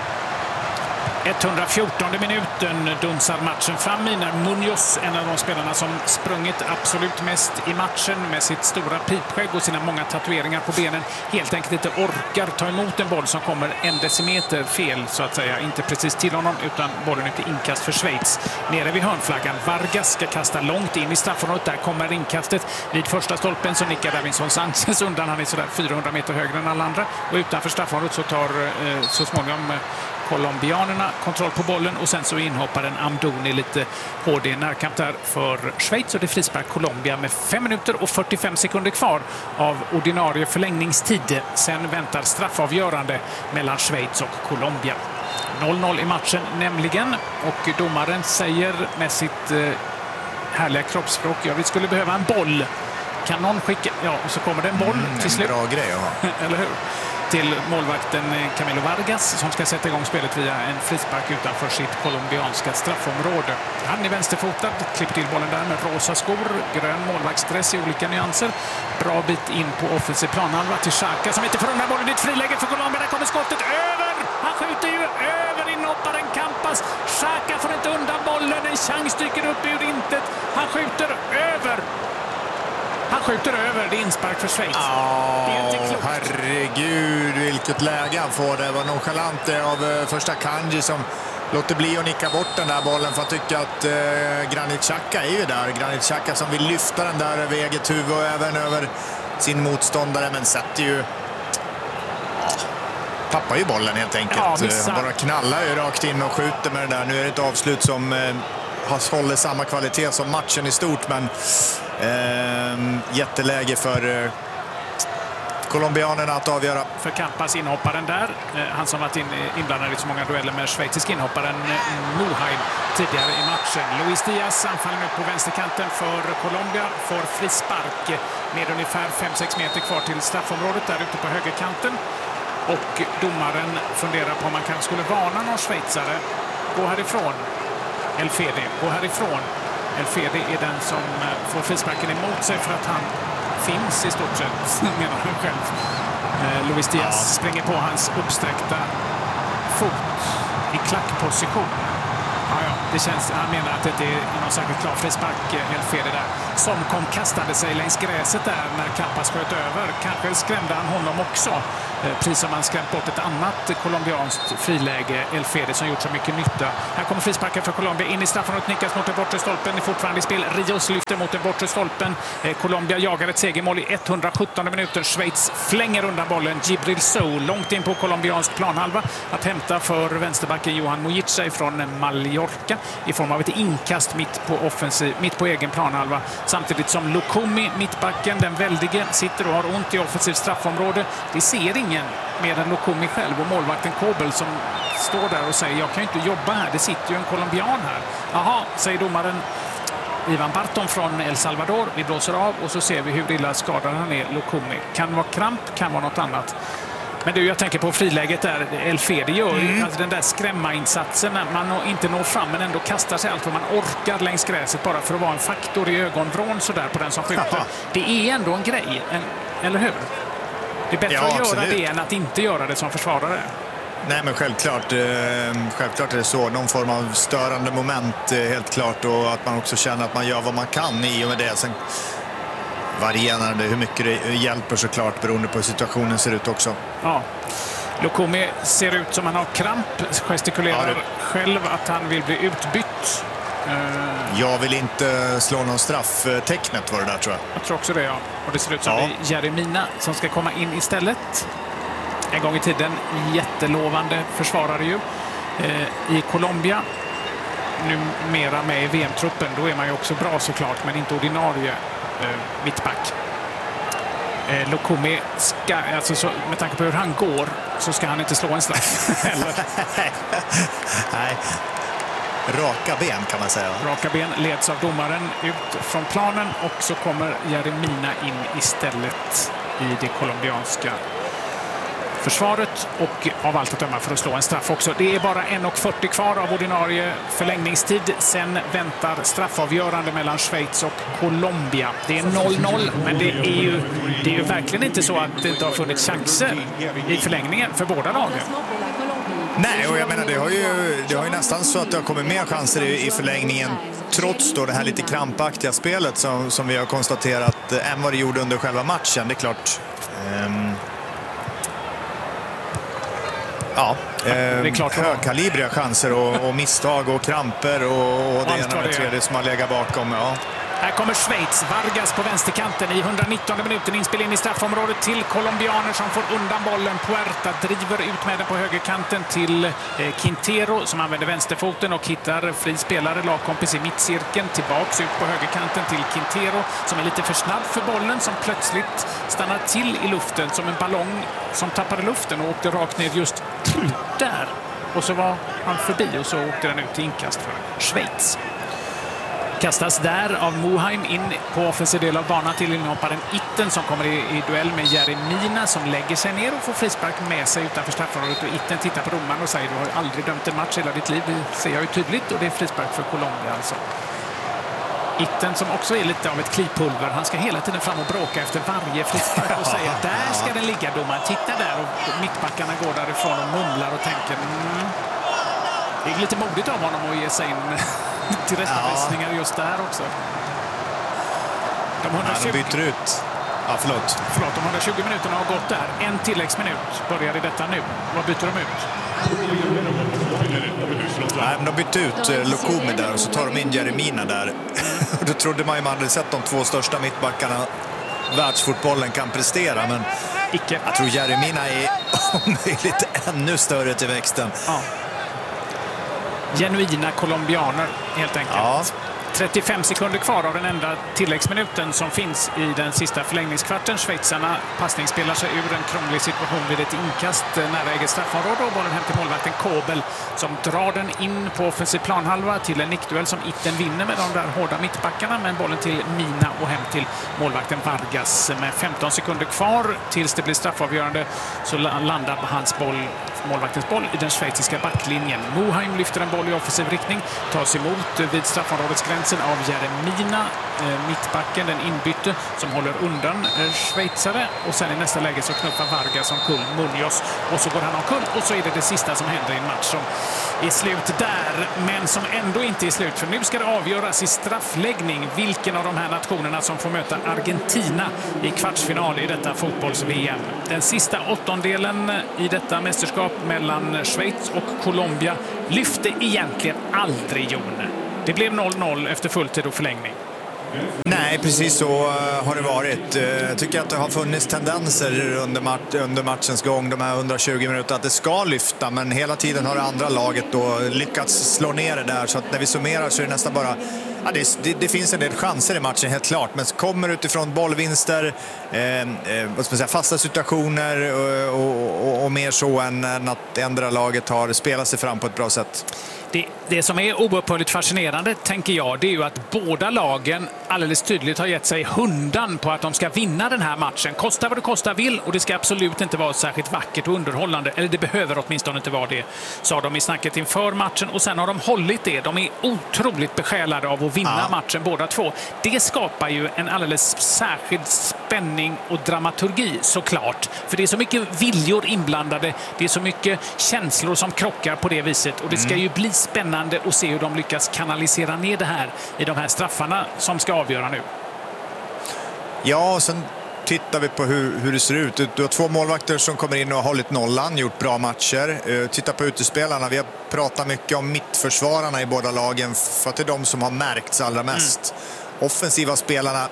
Speaker 2: 114:e minuten dunsar matchen fram i när Munoz, en av de spelarna som sprungit absolut mest i matchen med sitt stora pipskägg och sina många tatueringar på benen, helt enkelt inte orkar ta emot en boll som kommer en decimeter fel så att säga. Inte precis till honom utan bollen är till inkast för Schweiz. Nere vid hörnflaggan. Vargas ska kasta långt in i straffområdet. Där kommer inkastet. Vid första stolpen så nickar Davinson Sanchez undan. Han är sådär 400 meter högre än alla andra. Och utanför straffområdet så tar så småningom colombianerna kontroll på bollen och sen så inhoppar en Amdouni lite hård i närkamp där för Schweiz och det frispark Colombia med 5 minuter och 45 sekunder kvar av ordinarie förlängningstid. Sen väntar straffavgörande mellan Schweiz och Colombia. 0-0 i matchen nämligen och domaren säger med sitt härliga kroppsspråk, ja, vi skulle behöva en boll. Kan någon skicka? Ja, och så kommer det en boll till slut.
Speaker 1: Bra grej, ja.
Speaker 2: Eller hur? Till målvakten Camilo Vargas som ska sätta igång spelet via en frispark utanför sitt colombianska straffområde. Han är vänsterfotad, klipper till bollen där med rosa skor, grön målvaktsdress i olika nyanser. Bra bit in på offensiv planhalva till Xhaka som inte får undan bollen. Det är ett friläge för Colombia, där kommer skottet över! Han skjuter ju över inhopparen Campas. Xhaka får inte undan bollen, en chans dyker upp ur intet. Han skjuter över! Han skjuter över, det är inspark för Schweiz. Det är inte klokt.
Speaker 1: Herregud, vilket läge han får. Det var nonchalant av första Kanji som låter bli att nicka bort den där bollen för att tycka att Granit Xhaka är ju där. Granit Xhaka som vill lyfta den där över eget huvud och även över sin motståndare, men sätter ju... tappar ju bollen helt enkelt. Han bara knallar ju rakt in och skjuter med den där. Nu är det ett avslut som håller samma kvalitet som matchen i stort, men jätteläge för colombianerna att avgöra.
Speaker 2: För Campas inhopparen där, han som varit inblandad i så många dueller med schweizisk inhopparen Mohaim tidigare i matchen. Luis Diaz anfaller nu på vänsterkanten för Colombia, får frispark med ungefär 5-6 meter kvar till straffområdet där ute på högerkanten. Och domaren funderar på om man kanske skulle varna någon schweizare. Gå härifrån. El Fede går härifrån. El Fede är den som får frisparken emot sig för att han finns i stort sett, menar han själv. Luis Diaz springer på hans uppsträckta fot i klackposition. Det känns, han menar att det inte är någon särskilt klar frispark, El Fede där, som kom kastande sig längs gräset där när Campas sköt över. Kanske skrämde han honom också, precis som han skrämt bort ett annat colombianskt friläge, El Fede, som gjort så mycket nytta. Här kommer frisparken för Colombia in i straffområdet, nickas mot den bortre stolpen, är fortfarande i spel. Rios lyfter mot den bortre stolpen. Colombia jagar ett segermål i 117 minuten. Schweiz flänger undan bollen. Djibril Sow långt in på colombiansk planhalva att hämta för vänsterbacken Johan Mojica från Mallorca i form av ett inkast mitt på egen planhalva. Samtidigt som Lukumi, mittbacken, den väldige, sitter och har ont i offensivt straffområde. Det ser ingen mer än Lukumi själv och målvakten Kobel som står där och säger jag kan ju inte jobba här, det sitter ju en colombian här. Jaha, säger domaren Ivan Barton från El Salvador. Vi blåser av och så ser vi hur illa skadad han är, Lukumi. Kan vara kramp, kan vara något annat. Men du, jag tänker på friläget där El Fede gör alltså den där skrämmainsatsen när man inte når fram men ändå kastar sig allt vad man orkar längs gräset bara för att vara en faktor i ögonvrån sådär på den som skjuter. Det är ändå en grej, eller hur? Det är bättre att göra det än att inte göra det som försvarare.
Speaker 1: Nej, men självklart är det så. Någon form av störande moment helt klart, och att man också känner att man gör vad man kan i och med det. Sen varierar det hur mycket det hjälper såklart beroende på hur situationen ser ut också.
Speaker 2: Ja. Lukumi ser ut som han har kramp, gestikulerar själv att han vill bli utbytt.
Speaker 1: Jag vill inte slå någon strafftecknet var det där, tror jag.
Speaker 2: Jag tror också det, ja. Och det ser ut som det är Jeremina som ska komma in istället. En gång i tiden jättelovande försvarare ju. I Colombia, numera med i VM-truppen, då är man ju också bra såklart, men inte ordinarie mittback. Lukumi ska, alltså med tanke på hur han går, så ska han inte slå en straff heller.
Speaker 1: Nej. Raka ben kan man säga.
Speaker 2: Raka ben leds av domaren ut från planen och så kommer Jeremina in istället i det colombianska försvaret och av allt att döma för att slå en straff också. Det är bara 1:40 kvar av ordinarie förlängningstid. Sen väntar straffavgörande mellan Schweiz och Colombia. Det är 0-0, men det är ju verkligen inte så att det inte har funnits chanser i förlängningen för båda lagen.
Speaker 1: Nej, och jag menar det har ju nästan så att det har kommit mer chanser i förlängningen trots då det här lite krampaktiga spelet som vi har konstaterat än vad det gjorde under själva matchen. Det är klart. Det är klart högkalibriga chanser och misstag och kramper och det ena och det tredje som har legat bakom. Ja.
Speaker 2: Här kommer Schweiz, Vargas på vänsterkanten i 119 minuten, inspel in i straffområdet till colombianer som får undan bollen. Puerta driver ut med den på högerkanten till Quintero som använder vänsterfoten och hittar fri spelare, lagkompis i mittcirkeln, tillbaks ut på högerkanten till Quintero som är lite för snabb för bollen, som plötsligt stannar till i luften som en ballong som tappade luften och åkte rakt ner just där. Och så var han förbi och så åkte den ut till inkast för Schweiz. Kastas där av Mohaim in på offensiv del av banan till inhopparen Itten som kommer i duell med Jeremina som lägger sig ner och får frispark med sig utanför straffområdet. Och Itten tittar på domaren och säger du har ju aldrig dömt en match hela ditt liv. Det ser jag ju tydligt och det är frispark för Colombia alltså. Itten som också är lite av ett klipulver. Han ska hela tiden fram och bråka efter varje frispark och säger där ska den ligga domaren. Titta där och mittbackarna går därifrån och mumlar och tänker det är lite modigt av honom att ge sig in till rättvisningar just där också.
Speaker 1: De byter ut. Ja, förlåt,
Speaker 2: de 120 minuterna har gått där. En tilläggsminut börjar i detta nu. Vad byter de ut?
Speaker 1: Nej, men de bytte ut Lukumi där och så tar de in Jeremina där. Då trodde man ju man hade sett de två största mittbackarna världsfotbollen kan prestera, men
Speaker 2: icke.
Speaker 1: Jag tror Jeremina är om möjligt ännu större till växten.
Speaker 2: Ja. Genuina colombianer helt enkelt. 35 sekunder kvar av den enda tilläggsminuten som finns i den sista förlängningskvarten. Schweizarna passningsspelar sig ur en krånglig situation vid ett inkast nära eget straffområde och bollen hem till målvakten Kobel som drar den in på offensiv planhalva till en nickduell som Itten vinner med de där hårda mittbackarna, men bollen till Mina och hem till målvakten Vargas. Med 15 sekunder kvar tills det blir straffavgörande så landar målvaktens boll i den schweiziska backlinjen. Moheim lyfter en boll i offensiv riktning, tas emot vid straffområdesgränsen av Jeremina, mittbacken, den inbytte som håller undan schweizare, och sen i nästa läge så knuffar Vargas omkull Munoz och så går han omkull och så är det sista som händer i en match som är slut där, men som ändå inte är slut, för nu ska det avgöras i straffläggning vilken av de här nationerna som får möta Argentina i kvartsfinal i detta fotbolls-VM. Den sista åttondelen i detta mästerskap mellan Schweiz och Colombia lyfte egentligen aldrig, Jon. Det blev 0-0 efter fulltid och förlängning.
Speaker 1: Nej, precis så har det varit. Jag tycker att det har funnits tendenser under matchens gång, de här 120 minuterna, att det ska lyfta, men hela tiden har det andra laget då lyckats slå ner det där, så att när vi summerar så är det nästan bara... Ja, det finns en del chanser i matchen, helt klart, men kommer utifrån bollvinster, vad ska man säga, fasta situationer och mer så än att ändra laget har spelat sig fram på ett bra sätt.
Speaker 2: Det som är oupphörligt fascinerande, tänker jag, det är ju att båda lagen alldeles tydligt har gett sig hundan på att de ska vinna den här matchen. Kosta vad det kosta vill, och det ska absolut inte vara särskilt vackert och underhållande. Eller det behöver åtminstone inte vara det, sa de i snacket inför matchen. Och sen har de hållit det. De är otroligt besjälade av att vinna matchen båda två. Det skapar ju en alldeles särskild spänning och dramaturgi, såklart. För det är så mycket viljor inblandade. Det är så mycket känslor som krockar på det viset. Och det ska ju bli spännande att se hur de lyckas kanalisera ner det här i de här straffarna som ska avgöra nu.
Speaker 1: Ja, och sen tittar vi på hur det ser ut. Du har två målvakter som kommer in och har hållit nollan, gjort bra matcher. Titta på utespelarna. Vi har pratat mycket om mittförsvararna i båda lagen för att det är de som har märkts allra mest. Offensiva spelarna,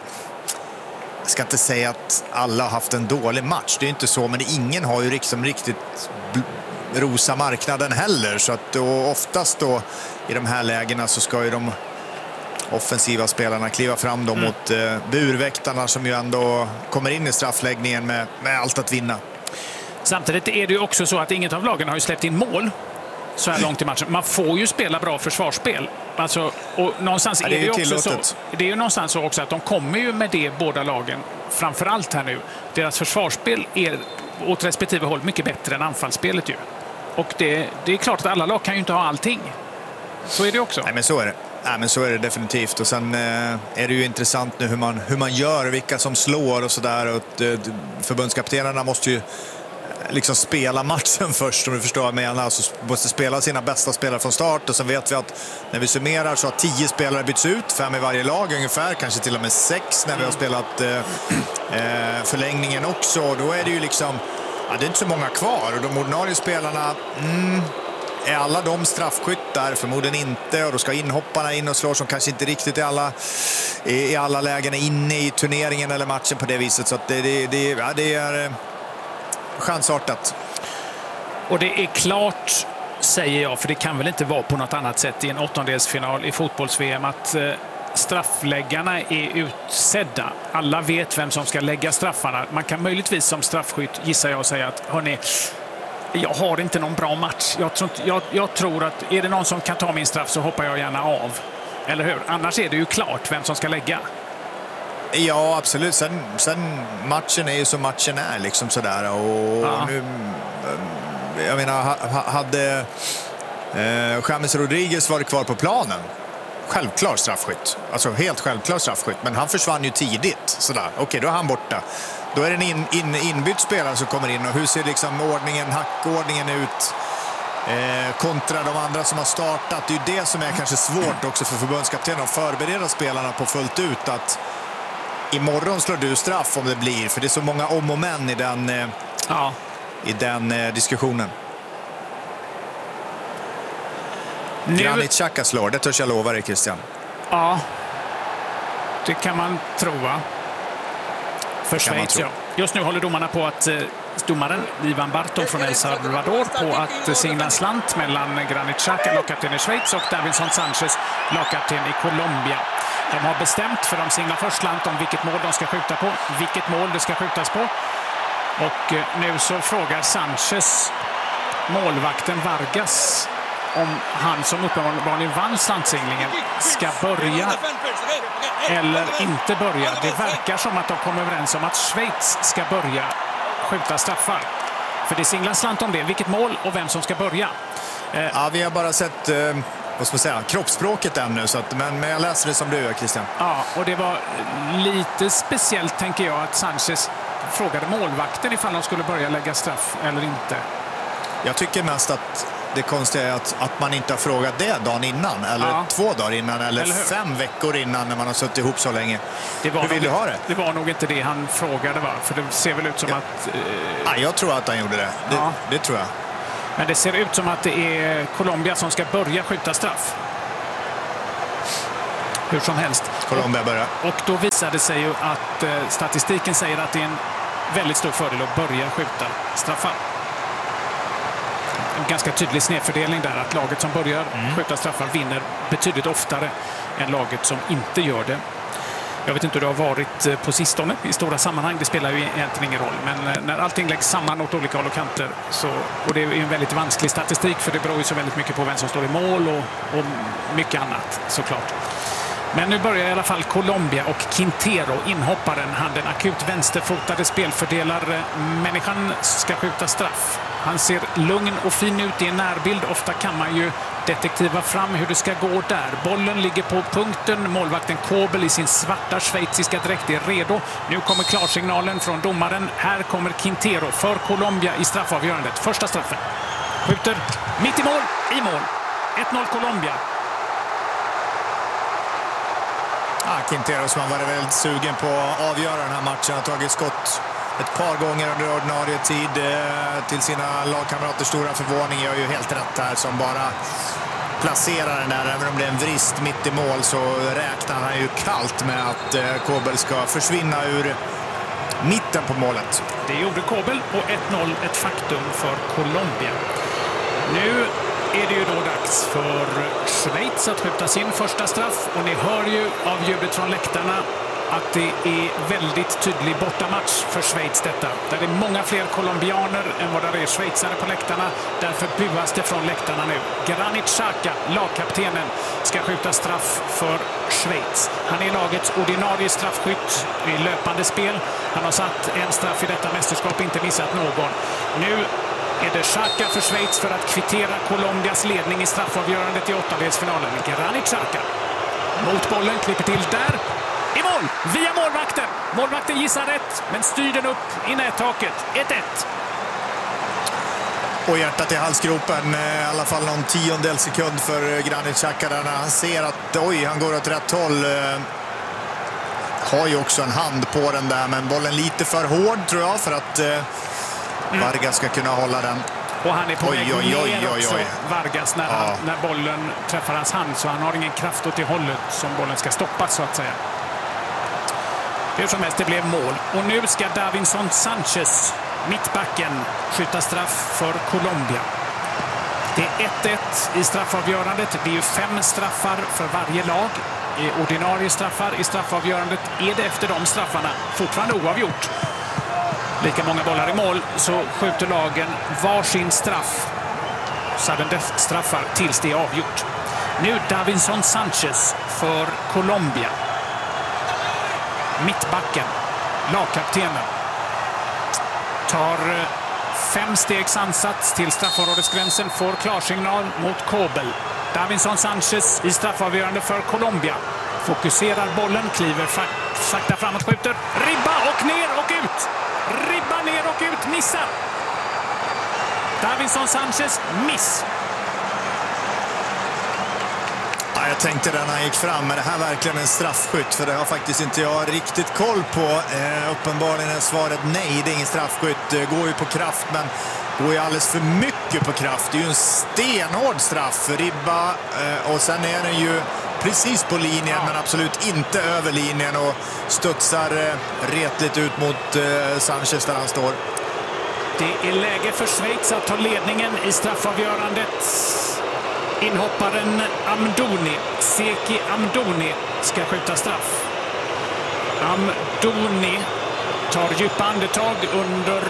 Speaker 1: jag ska inte säga att alla har haft en dålig match. Det är inte så, men ingen har ju liksom riktigt rosa marknaden heller, så att då, oftast då i de här lägena så ska ju de offensiva spelarna kliva fram då mot burväktarna som ju ändå kommer in i straffläggningen med allt att vinna.
Speaker 2: Samtidigt är det ju också så att inget av lagen har ju släppt in mål så här långt i matchen. Man får ju spela bra försvarsspel. Alltså, och någonstans är det ju också så. Det är ju någonstans så också att de kommer ju med det, båda lagen. Framförallt här nu. Deras försvarsspel är åt respektive håll mycket bättre än anfallsspelet ju. Och det är klart att alla lag kan ju inte ha allting. Så är det också.
Speaker 1: Nej, men så är det. Nej, men så är det definitivt. Och sen är det ju intressant nu hur man gör, vilka som slår och sådär. Förbundskaptenerna måste ju liksom spela matchen först, om du förstår vad jag menar. Alltså måste spela sina bästa spelare från start, och sen vet vi att när vi summerar så har 10 spelare bytts ut, 5 i varje lag ungefär, kanske till och med 6 när vi har spelat förlängningen också. Då är det ju liksom, det är inte så många kvar, och de ordinarie spelarna är alla de straffskyttar? Förmodligen inte, och då ska inhopparna in och slå som kanske inte riktigt i alla lägen är inne i turneringen eller matchen på det viset, så att det är chansartat.
Speaker 2: Och det är klart, säger jag, för det kan väl inte vara på något annat sätt i en åttondelsfinal i fotbolls-VM, att straffläggarna är utsedda. Alla vet vem som ska lägga straffarna. Man kan möjligtvis som straffskytt, gissar jag, säga att hörni, jag har inte någon bra match. Jag tror att är det någon som kan ta min straff så hoppar jag gärna av. Eller hur? Annars är det ju klart vem som ska lägga.
Speaker 1: Ja, absolut. Sen matchen är ju som matchen är liksom sådär. Och nu, jag menar, hade James Rodriguez varit kvar på planen, självklar straffskytt. Alltså helt självklar straffskytt. Men han försvann ju tidigt. Sådär. Okej, då är han borta. Då är det en inbytt spelare som kommer in. Och hur ser liksom hackordningen ut kontra de andra som har startat? Det är ju det som är kanske svårt också för förbundskaptenen, att förbereda spelarna på fullt ut, att imorgon slår du straff om det blir. För det är så många om och men i den diskussionen. Granit Xhaka slår, det törs jag lova dig, Christian.
Speaker 2: Ja, det kan man tro, va? För Schweiz, ja. Just nu håller domarna på att domaren Ivan Barton från El Salvador på att singla slant mellan Granit Xhaka, lagkapten i Schweiz, och Davinson Sanchez, lagkapten i Colombia. De har bestämt, för de singlar först slant om vilket mål de ska skjuta på, vilket mål det ska skjutas på. Och nu så frågar Sanchez målvakten Vargas om han, som uppenbarligen vann slantsinglingen, ska börja eller inte börja. Det verkar som att de kommer överens om att Schweiz ska börja skjuta straffar. För det singlar slant om det, vilket mål och vem som ska börja.
Speaker 1: Ja, vi har bara sett vad ska man säga, kroppsspråket ännu, så att, men jag läser det som du gör, Christian.
Speaker 2: Ja, och det var lite speciellt, tänker jag, att Sanchez frågade målvakten ifall de skulle börja lägga straff eller inte. Jag
Speaker 1: tycker mest att det konstiga är att man inte har frågat det dagen innan, eller 2 dagar innan, eller 5 veckor innan, när man har suttit ihop så länge. Hur vill du ha det? Det
Speaker 2: var nog inte det han frågade, va? För det ser väl ut som att...
Speaker 1: jag tror att han gjorde det. Det tror jag.
Speaker 2: Men det ser ut som att det är Colombia som ska börja skjuta straff. Hur som helst.
Speaker 1: Colombia börjar.
Speaker 2: Och då visade det sig ju att statistiken säger att det är en väldigt stor fördel att börja skjuta straffar. En ganska tydlig snedfördelning där, att laget som börjar skjuta straffar vinner betydligt oftare än laget som inte gör det. Jag vet inte hur det har varit på sistone i stora sammanhang. Det spelar ju egentligen ingen roll. Men när allting läggs samman åt olika håll och kanter, och det är en väldigt vansklig statistik, för det beror ju så väldigt mycket på vem som står i mål och mycket annat, såklart. Men nu börjar i alla fall Colombia, och Quintero, inhopparen, han den akut vänsterfotade spelfördelar-människan, ska skjuta straff. Han ser lugn och fin ut i en närbild. Ofta kan man ju detektiva fram hur det ska gå där. Bollen ligger på punkten. Målvakten Kobel i sin svarta schweiziska dräkt är redo. Nu kommer klarsignalen från domaren. Här kommer Quintero för Colombia i straffavgörandet. Första straffen. Skjuter mitt i mål. I mål. 1-0 Colombia.
Speaker 1: Quintero, som har varit väldigt sugen på att avgöra den här matchen, har tagit skott ett par gånger under ordinarie tid. Till sina lagkamraters stora förvåning gör ju helt rätt här, som bara placerar den där. Även om det är en vrist mitt i mål, så räknar han ju kallt med att Kobel ska försvinna ur mitten på målet.
Speaker 2: Det gjorde Kobel, och 1-0 ett faktum för Colombia. Nu är det ju då dags för Schweiz att skjuta sin första straff, och ni hör ju av ljudet från läktarna att det är väldigt tydlig bortamatch för Schweiz detta. Där det är många fler colombianer än vad det är schweizare på läktarna. Därför buas det från läktarna nu. Granit Xhaka, lagkaptenen, ska skjuta straff för Schweiz. Han är lagets ordinarie straffskytt i löpande spel. Han har satt en straff i detta mästerskap, inte missat någon. Nu är det Xhaka för Schweiz för att kvittera Colombias ledning i straffavgörandet i åttondelsfinalen. Granit Xhaka mot bollen, klipper till där. I mål, via målvakten. Målvakten gissar rätt, men styr den upp i nättaket. 1-1.
Speaker 1: Och hjärtat i halsgropen, i alla fall någon 10:e sekund för Granit Xhaka där, när han ser att han går åt rätt håll. Har ju också en hand på den där, men bollen lite för hård, tror jag, för att Vargas ska kunna hålla den.
Speaker 2: Och han är på väg ner också, Vargas, när bollen träffar hans hand, så han har ingen kraft åt det hållet som bollen ska stoppas, så att säga. Hur som helst, det blev mål. Och nu ska Davinson Sanchez, mittbacken, skjuta straff för Colombia. Det är 1-1 i straffavgörandet. Det är ju 5 straffar för varje lag. I ordinarie straffar i straffavgörandet är det efter de straffarna fortfarande oavgjort. Lika många bollar i mål, så skjuter lagen varsin straff. Sudden death-straffar tills det är avgjort. Nu Davinson Sanchez för Colombia. Mittbacken, lagkaptenen, tar 5 stegs ansats till straffområdesgränsen, får klarsignal mot Kobel. Davinson Sanchez i straffavgörande för Colombia. Fokuserar bollen, kliver sakta framåt, skjuter. Ribba och ner och ut! Ribba ner och ut, missar! Davinson Sanchez, miss!
Speaker 1: Jag tänkte när han gick fram, men det här är verkligen en straffskytt, för det har faktiskt inte jag riktigt koll på. Uppenbarligen är svaret nej, det är ingen straffskytt. Går ju på kraft, men går ju alldeles för mycket på kraft. Det är ju en stenhård straff, ribba, och sen är den ju precis på linjen, men absolut inte över linjen, och studsar retligt ut mot Sanchez där han står.
Speaker 2: Det är läge för Schweiz att ta ledningen i straffavgörandet. Inhopparen Seki Amdouni ska skjuta straff. Amdouni tar djupa andetag under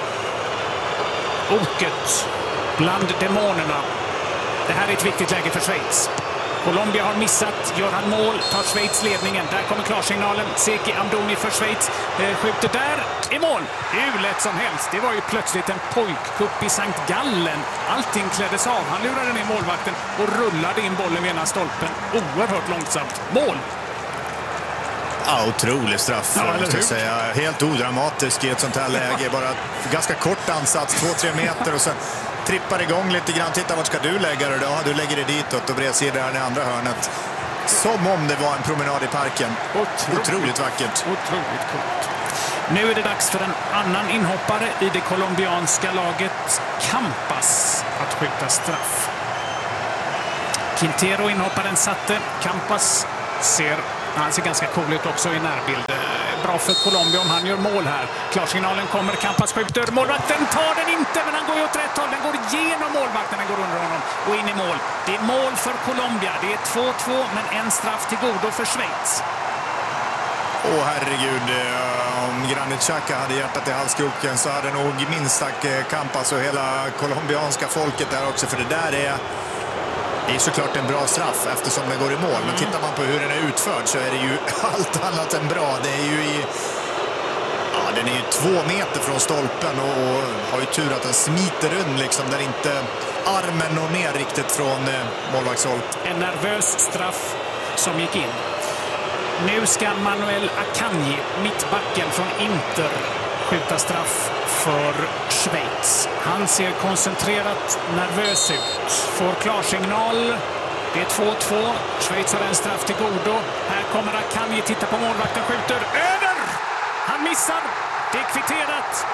Speaker 2: oket bland demonerna. Det här är ett viktigt läge för Schweiz. Colombia har missat. Gör han mål tar Schweiz ledningen. Där kommer klarsignalen. Seki Amdouni för Schweiz. Skjuter där. I mål. Hur lätt som helst. Det var ju plötsligt en pojkkupp i Sankt Gallen. Allting kläddes av. Han lurade ner målvakten och rullade in bollen vid ena stolpen. Oerhört långsamt. Mål.
Speaker 1: Ja, otrolig straff.
Speaker 2: Ja,
Speaker 1: säga. Helt odramatisk i ett sånt här läge. Bara ganska kort ansats. 2-3 meter och sen trippar igång lite grann. Titta, vart ska du lägga det då? Ja, du lägger det ditåt och bredsidan i andra hörnet. Som om det var en promenad i parken. Otroligt vackert.
Speaker 2: Otroligt coolt. Nu är det dags för en annan inhoppare i det colombianska laget, Campas, att skjuta straff. Quintero, inhopparen, satte. Campas ser ganska cool ut också i närbild. Bra för Colombia om han gör mål här. Klarsignalen kommer, Campas skjuter. Målvakten tar den inte, men han går ju åt rätt håll. Den går igenom målvakten, den går under honom och in i mål. Det är mål för Colombia. Det är 2-2, men en straff till godo för Schweiz.
Speaker 1: Herregud, om Granit Xhaka hade hjärtat i halskroken så hade nog minst sagt Campas och hela colombianska folket där också. För det där är såklart en bra straff eftersom den går i mål. Men tittar man på hur den är utförd så är det ju allt annat än bra. Det är ju den är ju 2 meter från stolpen och har ju tur att den smiter runt liksom, där inte armen når ner riktigt från målvaktshåll.
Speaker 2: En nervös straff som gick in. Nu ska Manuel Akanji, mittbacken från Inter, skjuta straff för Schweiz. Han ser koncentrerat nervös ut. Får klarsignal. Det är 2-2. Schweiz har en straff till godo. Här kommer Akanji, titta på målvakten, skjuter över. Han missar. Det är kvitterat.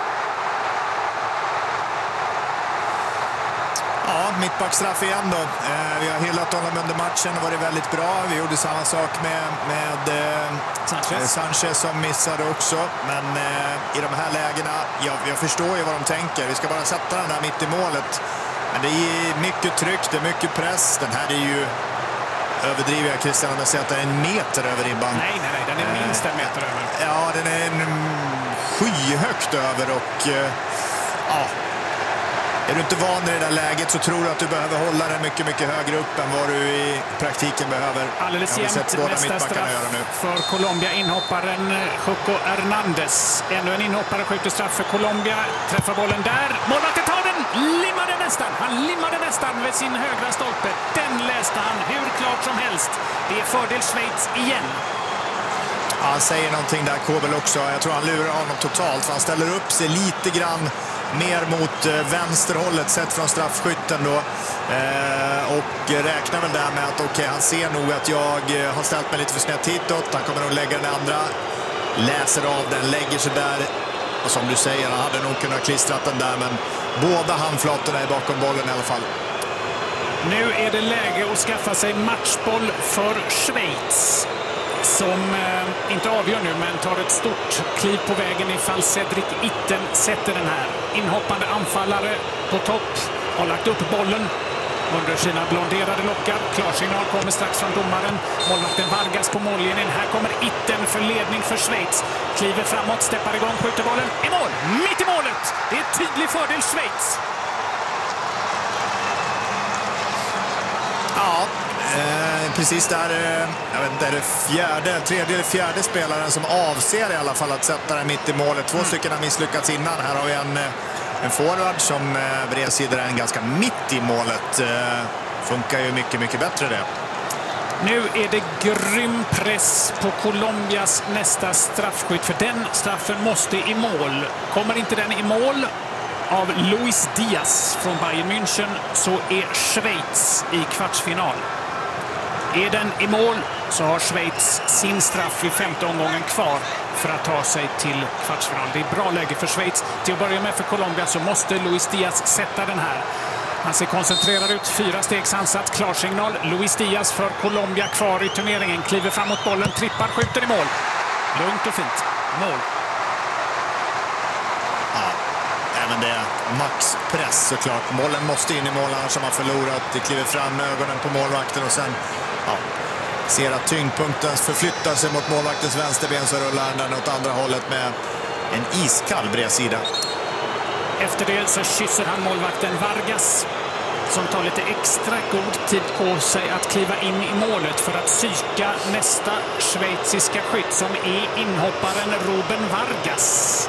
Speaker 1: Ja, mittbackstraff igen då. Vi har hyllat honom under matchen och varit väldigt bra. Vi gjorde samma sak med Sanchez som missade också. Men i de här lägena, jag förstår ju vad de tänker. Vi ska bara sätta den här mitt i målet. Men det är mycket tryck, det är mycket press. Den här är ju, överdriver jag Christian om jag säger att den är 1 meter över ribban.
Speaker 2: Nej, den är minst 1 meter över.
Speaker 1: Ja, den är skyhögt över och är du inte van i det där läget så tror du att du behöver hålla den mycket, mycket högre upp än vad du i praktiken behöver.
Speaker 2: Alldeles jämnt nästa straff för Colombia. Inhopparen Juco Hernandez. Ännu en inhoppare skjuter straff för Colombia. Träffar bollen där. Målvakten tar den. Han limmade nästan vid sin högra stolpe. Den läste han hur klart som helst. Det är fördel Schweiz igen.
Speaker 1: Han säger någonting där, Kobel också. Jag tror han lurar honom totalt. För han ställer upp sig lite grann mer mot vänsterhållet sett från straffskytten då. Och räknar väl där med att han ser nog att jag har ställt mig lite för snett hitåt. Han kommer nog lägga den andra. Läser av den, lägger sig där. Och som du säger, han hade nog kunnat klistrat den där. Men båda handflatorna är bakom bollen i alla fall.
Speaker 2: Nu är det läge att skaffa sig matchboll för Schweiz. Som inte avgör nu, men tar ett stort kliv på vägen ifall Cedric Itten sätter den här. Inhoppande anfallare på topp har lagt upp bollen under sina blonderade lockar. Klarsignal kommer strax från domaren. Målvakten Vargas på mållinjen. Här kommer Itten för ledning för Schweiz. Kliver framåt, steppar igång, skjuter bollen i mål. Mitt i målet! Det är tydlig fördel Schweiz.
Speaker 1: Ja, precis där, jag vet inte, är det tredje eller fjärde spelaren som avser i alla fall att sätta den mitt i målet. 2 stycken har misslyckats innan. Här har vi en forward som bredsidar en ganska mitt i målet. Funkar ju mycket, mycket bättre det.
Speaker 2: Nu är det grym press på Colombias nästa straffskytt, för den straffen måste i mål. Kommer inte den i mål av Luis Diaz från Bayern München så är Schweiz i kvartsfinal. Är den i mål så har Schweiz sin straff i 5:e omgången kvar för att ta sig till kvartsfinal. Det är bra läge för Schweiz. Till att börja med för Colombia så måste Luis Diaz sätta den här. Han ser koncentrerad ut, 4 stegs ansats, klarsignal. Luis Diaz för Colombia kvar i turneringen. Kliver fram mot bollen, trippar, skjuter i mål. Lugnt och fint. Mål.
Speaker 1: även det maxpress såklart. Bollen måste in i mål, annars har man förlorat. Det kliver fram ögonen på målvakten och sen ser att tyngdpunkten förflyttar sig mot målvaktens vänsterben, så rullar den åt andra hållet med en iskall bredsida.
Speaker 2: Efter det så kysser han målvakten Vargas, som tar lite extra god tid på sig att kliva in i målet för att psyka nästa schweiziska skytt, som är inhopparen Ruben Vargas.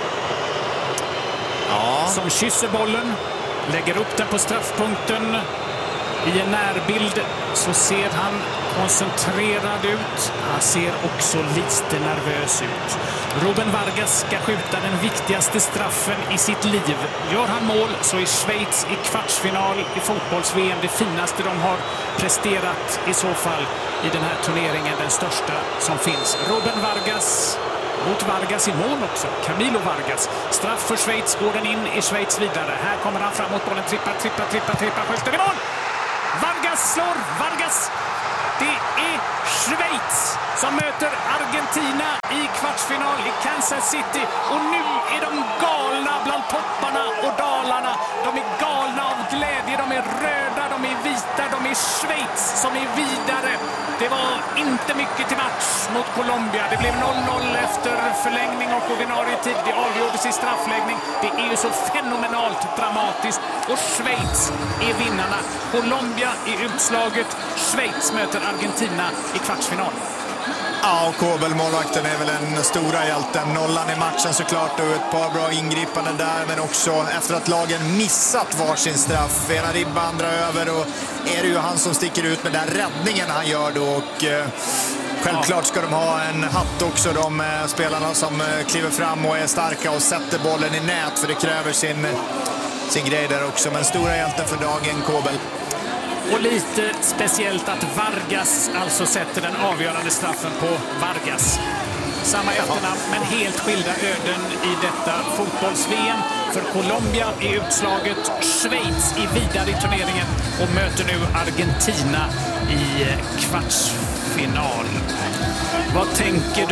Speaker 1: Ja.
Speaker 2: Som kysser bollen, lägger upp den på straffpunkten. I en närbild så ser han koncentrerad ut. Han ser också lite nervös ut. Ruben Vargas ska skjuta den viktigaste straffen i sitt liv. Gör han mål så är Schweiz i kvartsfinal i fotbolls-VM det finaste de har presterat i så fall i den här turneringen, den största som finns. Ruben Vargas mot Vargas i mål också. Camilo Vargas. Straff för Schweiz, går den in i Schweiz vidare. Här kommer han fram mot bollen, trippar, skjuter i mål! Vargas slår, Vargas! Det är Schweiz som möter Argentina i kvartsfinal i Kansas City. Och nu är de galna bland topparna och dalarna. De är galna av glädje, de är röda, de är vita, de är Schweiz som är vidare. Det var inte mycket till match mot Colombia. Det blev 0-0 efter förlängning och ordinarie tid. Det avgjordes i straffläggning. Det är ju så fenomenalt dramatiskt. Och Schweiz är vinnarna. Colombia i utslaget. Schweiz möter Argentina i kvartsfinal.
Speaker 1: Ja, och Kobel, målvakten, är väl den stora hjälten. Nollan i matchen såklart och ett par bra ingripanden där, men också efter att lagen missat varsin straff. Ena ribba, andra över, och är det ju han som sticker ut med den räddningen han gör då. Och självklart ska de ha en hatt också, de spelarna som kliver fram och är starka och sätter bollen i nät, för det kräver sin grej där också. Men stora hjälten för dagen, Kobel.
Speaker 2: Och lite speciellt att Vargas alltså sätter den avgörande straffen på Vargas. Samma efternamn, men helt skilda öden i detta fotbolls-VM. För Colombia är utslaget, Schweiz är vidare i turneringen och möter nu Argentina i kvartsfinal. Vad tänker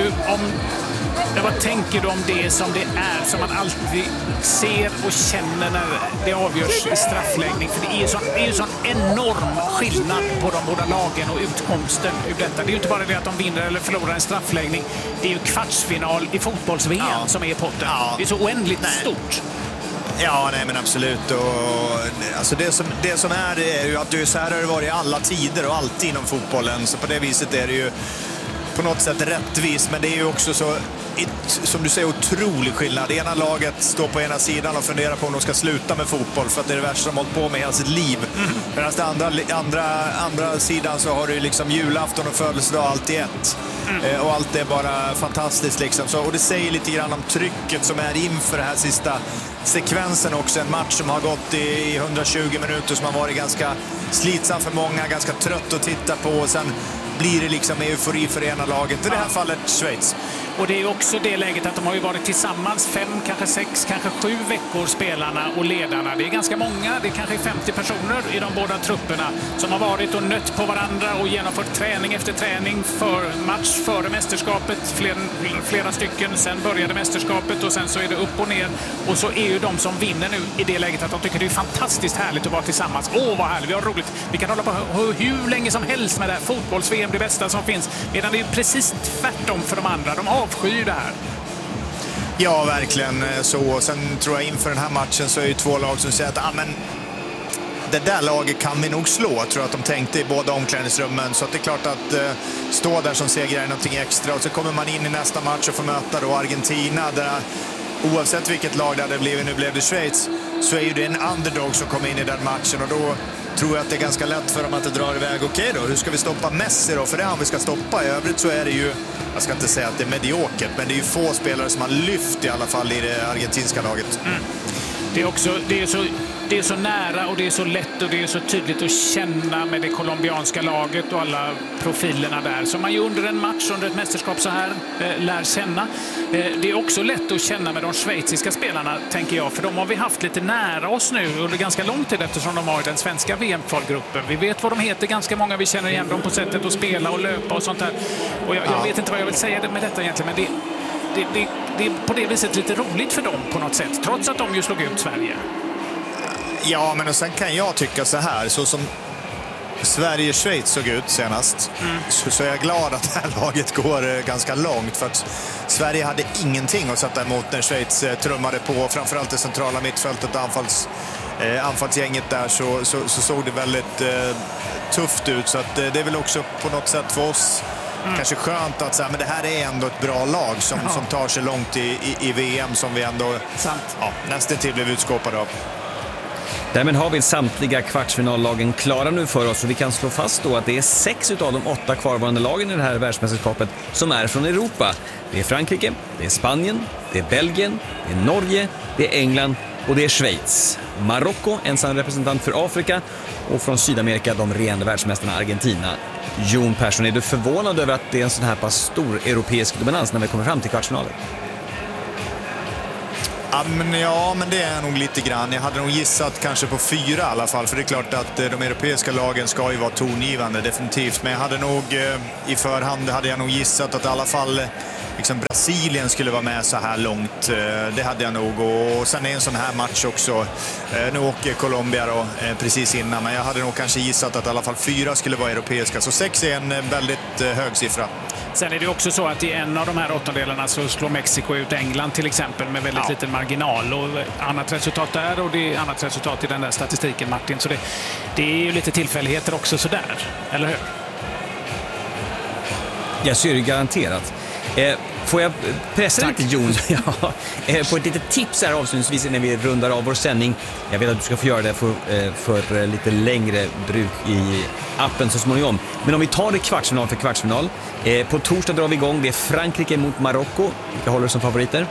Speaker 2: du om det som det är, som man alltid ser och känner när det avgörs i straffläggning? För det är ju sån enorm skillnad på de båda lagen och utkomsten ur detta. Det är ju inte bara det att de vinner eller förlorar en straffläggning. Det är ju kvartsfinal i fotbolls-VM som är potten. Ja. Det är så oändligt stort.
Speaker 1: Ja, nej men absolut. Och, alltså det som är ju att det är så här har det varit i alla tider och alltid inom fotbollen. Så på det viset är det ju på något sätt rättvist, men det är ju också så, som du säger, otrolig skillnad. Det ena laget står på ena sidan och funderar på om de ska sluta med fotboll, för att det är det värsta de har hållit på med hela sitt liv. Medan det andra sidan så har du liksom julafton och födelsedag, allt i ett. Och allt är bara fantastiskt liksom. Så, och det säger lite grann om trycket som är inför den här sista sekvensen också. En match som har gått i 120 minuter, som har varit ganska slitsam för många, ganska trött att titta på, och sen blir det liksom eufori för ena laget. I det här fallet Schweiz.
Speaker 2: Och det är också det läget att de har ju varit tillsammans 5, kanske 6, kanske 7 veckor, spelarna och ledarna. Det är ganska många, det är kanske 50 personer i de båda trupperna som har varit och nött på varandra och genomfört träning efter träning för match före mästerskapet. Flera stycken, sen började mästerskapet och sen så är det upp och ner. Och så är ju de som vinner nu i det läget att de tycker det är fantastiskt härligt att vara tillsammans. Vad härligt, vi har roligt. Vi kan hålla på hur länge som helst med det här. Fotbolls-VM, det bästa som finns. Medan det är precis tvärtom för de andra. De avskyr det här.
Speaker 1: Ja, verkligen så. Sen tror jag inför den här matchen så är det 2 lag som säger att men det där laget kan vi nog slå. Jag tror att de tänkte i båda omklädningsrummen. Så att det är klart att stå där som segrare är någonting extra. Och så kommer man in i nästa match och får möta då Argentina, där oavsett vilket lag det hade blivit, nu blev det Schweiz, så är ju det en underdog som kommer in i den matchen. Och då tror jag att det är ganska lätt för dem att det drar iväg. Okej då, hur ska vi stoppa Messi då? För det är han vi ska stoppa. I övrigt så är det ju, jag ska inte säga att det är mediokert, men det är ju få spelare som har lyft i alla fall i det argentinska laget. Det är så nära och det är så lätt och det är så tydligt att känna med det colombianska laget och alla profilerna där som man ju under en match, under ett mästerskap så här lär känna. Det är också lätt att känna med de schweiziska spelarna, tänker jag, för de har vi haft lite nära oss nu under ganska lång tid, eftersom de har den svenska VM-kvalgruppen. Vi vet vad de heter, ganska många, vi känner igen dem på sättet att spela och löpa och sånt där. Och jag vet inte vad jag vill säga med detta egentligen, men
Speaker 2: det är på det viset lite roligt för dem på något sätt, trots att de ju slog ut Sverige.
Speaker 1: Ja, men och sen kan jag tycka så här, så som Sverige-Schweiz såg ut senast, så är jag glad att det här laget går ganska långt, för att Sverige hade ingenting att sätta emot när Schweiz trummade på, framförallt det centrala mittfältet, anfallsgänget där, så såg det väldigt tufft ut, så att det är väl också på något sätt för oss kanske skönt att säga, men det här är ändå ett bra lag som tar sig långt i VM, som vi ändå nästan till blev utskåpade av.
Speaker 3: Därmed har vi samtliga kvartsfinallagen klara nu för oss, och vi kan slå fast då att det är 6 utav de 8 kvarvarande lagen i det här världsmästerskapet som är från Europa. Det är Frankrike, det är Spanien, det är Belgien, det är Norge, det är England och det är Schweiz. Marocko, ensam representant för Afrika, och från Sydamerika de regerande världsmästarna Argentina. Jon Persson, är du förvånad över att det är en sån här pass stor europeisk dominans när vi kommer fram till kvartsfinalen?
Speaker 1: Ja, men det är nog lite grann. Jag hade nog gissat kanske på 4 i alla fall, för det är klart att de europeiska lagen ska ju vara tongivande, definitivt. Men jag hade nog i förhand gissat att i alla fall liksom Brasilien skulle vara med så här långt. Det hade jag nog. Och sen är en sån här match också. Nu åker Colombia då, precis innan, men jag hade nog kanske gissat att i alla fall 4 skulle vara europeiska. Så 6 är en väldigt hög siffra.
Speaker 2: Sen är det också så att i en av de här 8-delarna så slår Mexiko ut England till exempel med väldigt liten marginal, och annat resultat där, och det är annat resultat i den där statistiken, Martin. Så det är ju lite tillfälligheter också sådär, eller hur?
Speaker 3: Jag ser det garanterat. Får jag pressa lite, Jon? På ett litet tips här avslutningsvis när vi rundar av vår sändning. Jag vet att du ska få göra det för lite längre bruk i appen så småningom. Men om vi tar det kvartsfinal för kvartsfinal. På torsdag drar vi igång. Det är Frankrike mot Marocko. Vilka håller du som favoriter?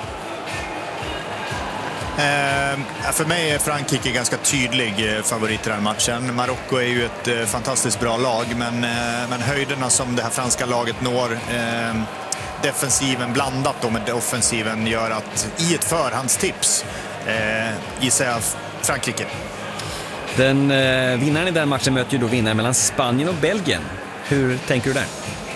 Speaker 1: För mig är Frankrike ganska tydlig favorit i den matchen. Marocko är ju ett fantastiskt bra lag, men höjderna som det här franska laget når, defensiven blandat då med offensiven, gör att i ett förhandstips gissar jag Frankrike.
Speaker 3: Den vinnaren i den matchen möter ju då vinnaren mellan Spanien och Belgien. Hur tänker du där?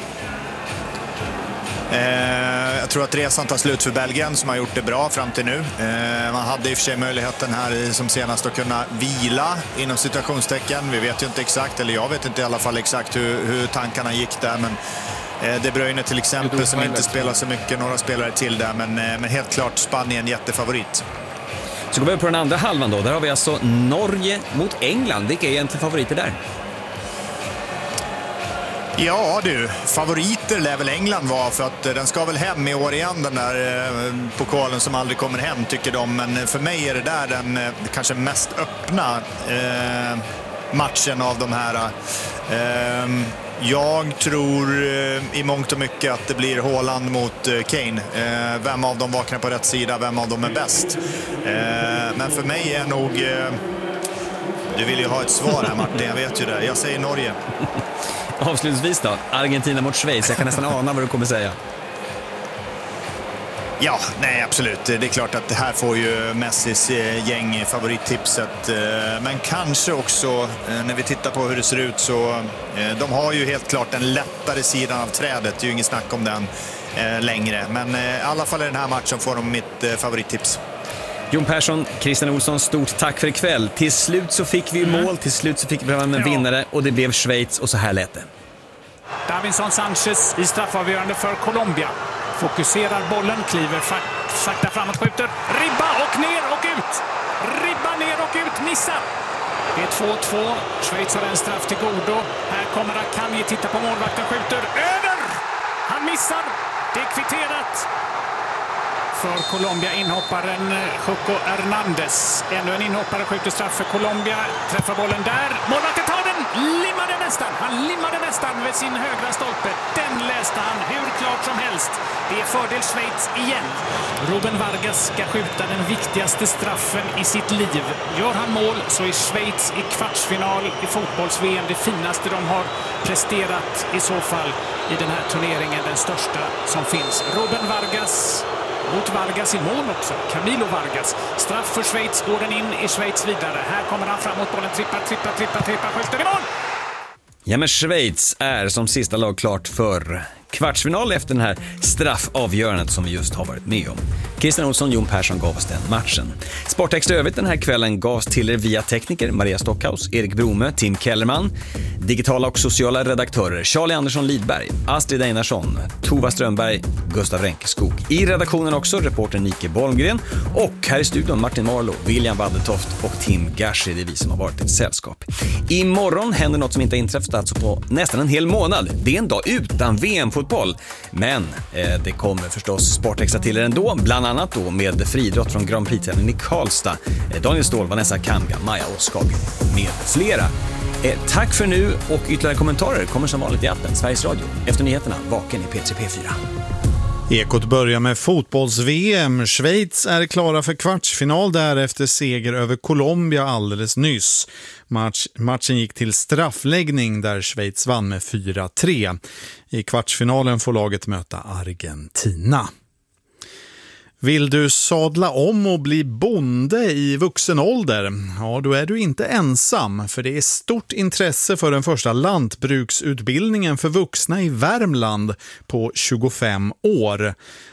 Speaker 1: Jag tror att resan tar slut för Belgien, som har gjort det bra fram till nu. Man hade i och för sig möjligheten här som senast att kunna vila inom situationstecken. Vi vet ju inte exakt, eller jag vet inte i alla fall exakt hur tankarna gick där, men De Bruyne till exempel som inte spelar så mycket, några spelare till där, men helt klart Spanien jättefavorit.
Speaker 3: Så går vi på den andra halvan då. Där har vi alltså Norge mot England. Vilka är egentligen favoriter där?
Speaker 1: Ja du, favoriter lär väl England vara, för att den ska väl hem i år igen, den där pokalen som aldrig kommer hem, tycker de. Men för mig är det där den kanske mest öppna matchen av de här. Jag tror i mångt och mycket att det blir Haaland mot Kane. Vem av dem vaknar på rätt sida, vem av dem är bäst? Men för mig är nog... Du vill ju ha ett svar här, Martin, jag vet ju det. Jag säger Norge.
Speaker 3: Avslutningsvis då, Argentina mot Schweiz. Jag kan nästan ana vad du kommer säga.
Speaker 1: Ja, nej absolut. Det är klart att det här får ju Messis gäng favorittipset. Men kanske också, när vi tittar på hur det ser ut, så de har ju helt klart den lättare sidan av trädet. Det är ju inget snack om den längre. Men i alla fall i den här matchen får de mitt favorittips.
Speaker 3: Jon Persson, Christian Olsson, stort tack för ikväll. Till slut så fick vi mål, till slut så fick vi fram en vinnare, och det blev Schweiz, och så här lät det.
Speaker 2: Davinson Sanchez i straffavgörande för Colombia. Fokuserar bollen, kliver sakta framåt, skjuter. Ribba och ner och ut! Ribba ner och ut, missar! Det är 2-2. Schweiz har en straff till godo. Här kommer Akanji, titta på målvakten, skjuter. Över! Han missar. Det är kvitterat. För Colombia, inhopparen Juco Hernandez. Ännu en inhoppare skjuter straff för Colombia. Träffar bollen där. Målvakten tar den. Han limmade nästan vid sin högra stolpe. Den läste han hur klart som helst. Det är fördel Schweiz igen. Ruben Vargas ska skjuta den viktigaste straffen i sitt liv. Gör han mål så är Schweiz i kvartsfinal i fotbolls-VM det finaste de har presterat i så fall i den här turneringen. Den största som finns. Ruben Vargas mot Vargas i mål också. Camilo Vargas. Straff för Schweiz, går den in i Schweiz vidare. Här kommer han framåt, bollen trippar, skjuter i mål!
Speaker 3: Ja, men Schweiz är som sista lag klart för kvartsfinal efter den här straffavgörandet som vi just har varit med om. Christian Olsson, Jon Persson gav oss den matchen. Sporttext övrigt den här kvällen gavs till er via tekniker Maria Stockhaus, Erik Brome, Tim Kellerman, digitala och sociala redaktörer Charlie Andersson Lidberg, Astrid Einarsson, Tova Strömberg, Gustav Ränkeskog. I redaktionen också reporter Nike Bolmgren och här i studion Martin Marlow, William Waddertoft och Tim Gashi. Det är vi som har varit ett sällskap. Imorgon händer något som inte har inträffat alltså på nästan en hel månad. Det är en dag utan VM-fotboll. Men det kommer förstås sportextra till er ändå. Bland annat då med friidrott från Grand Prix-tävlingen i Karlstad. Daniel Ståhl, Vanessa Kamga, Maja Åskag med flera. Tack för nu och ytterligare kommentarer kommer som vanligt i appen Sveriges Radio. Efter nyheterna, vaken i P3P4.
Speaker 5: Ekot börjar med fotbolls-VM. Schweiz är klara för kvartsfinal därefter seger över Colombia alldeles nyss. Matchen gick till straffläggning där Schweiz vann med 4-3. I kvartsfinalen får laget möta Argentina. Vill du sadla om och bli bonde i vuxen ålder? Ja, då är du inte ensam, för det är stort intresse för den första lantbruksutbildningen för vuxna i Värmland på 25 år.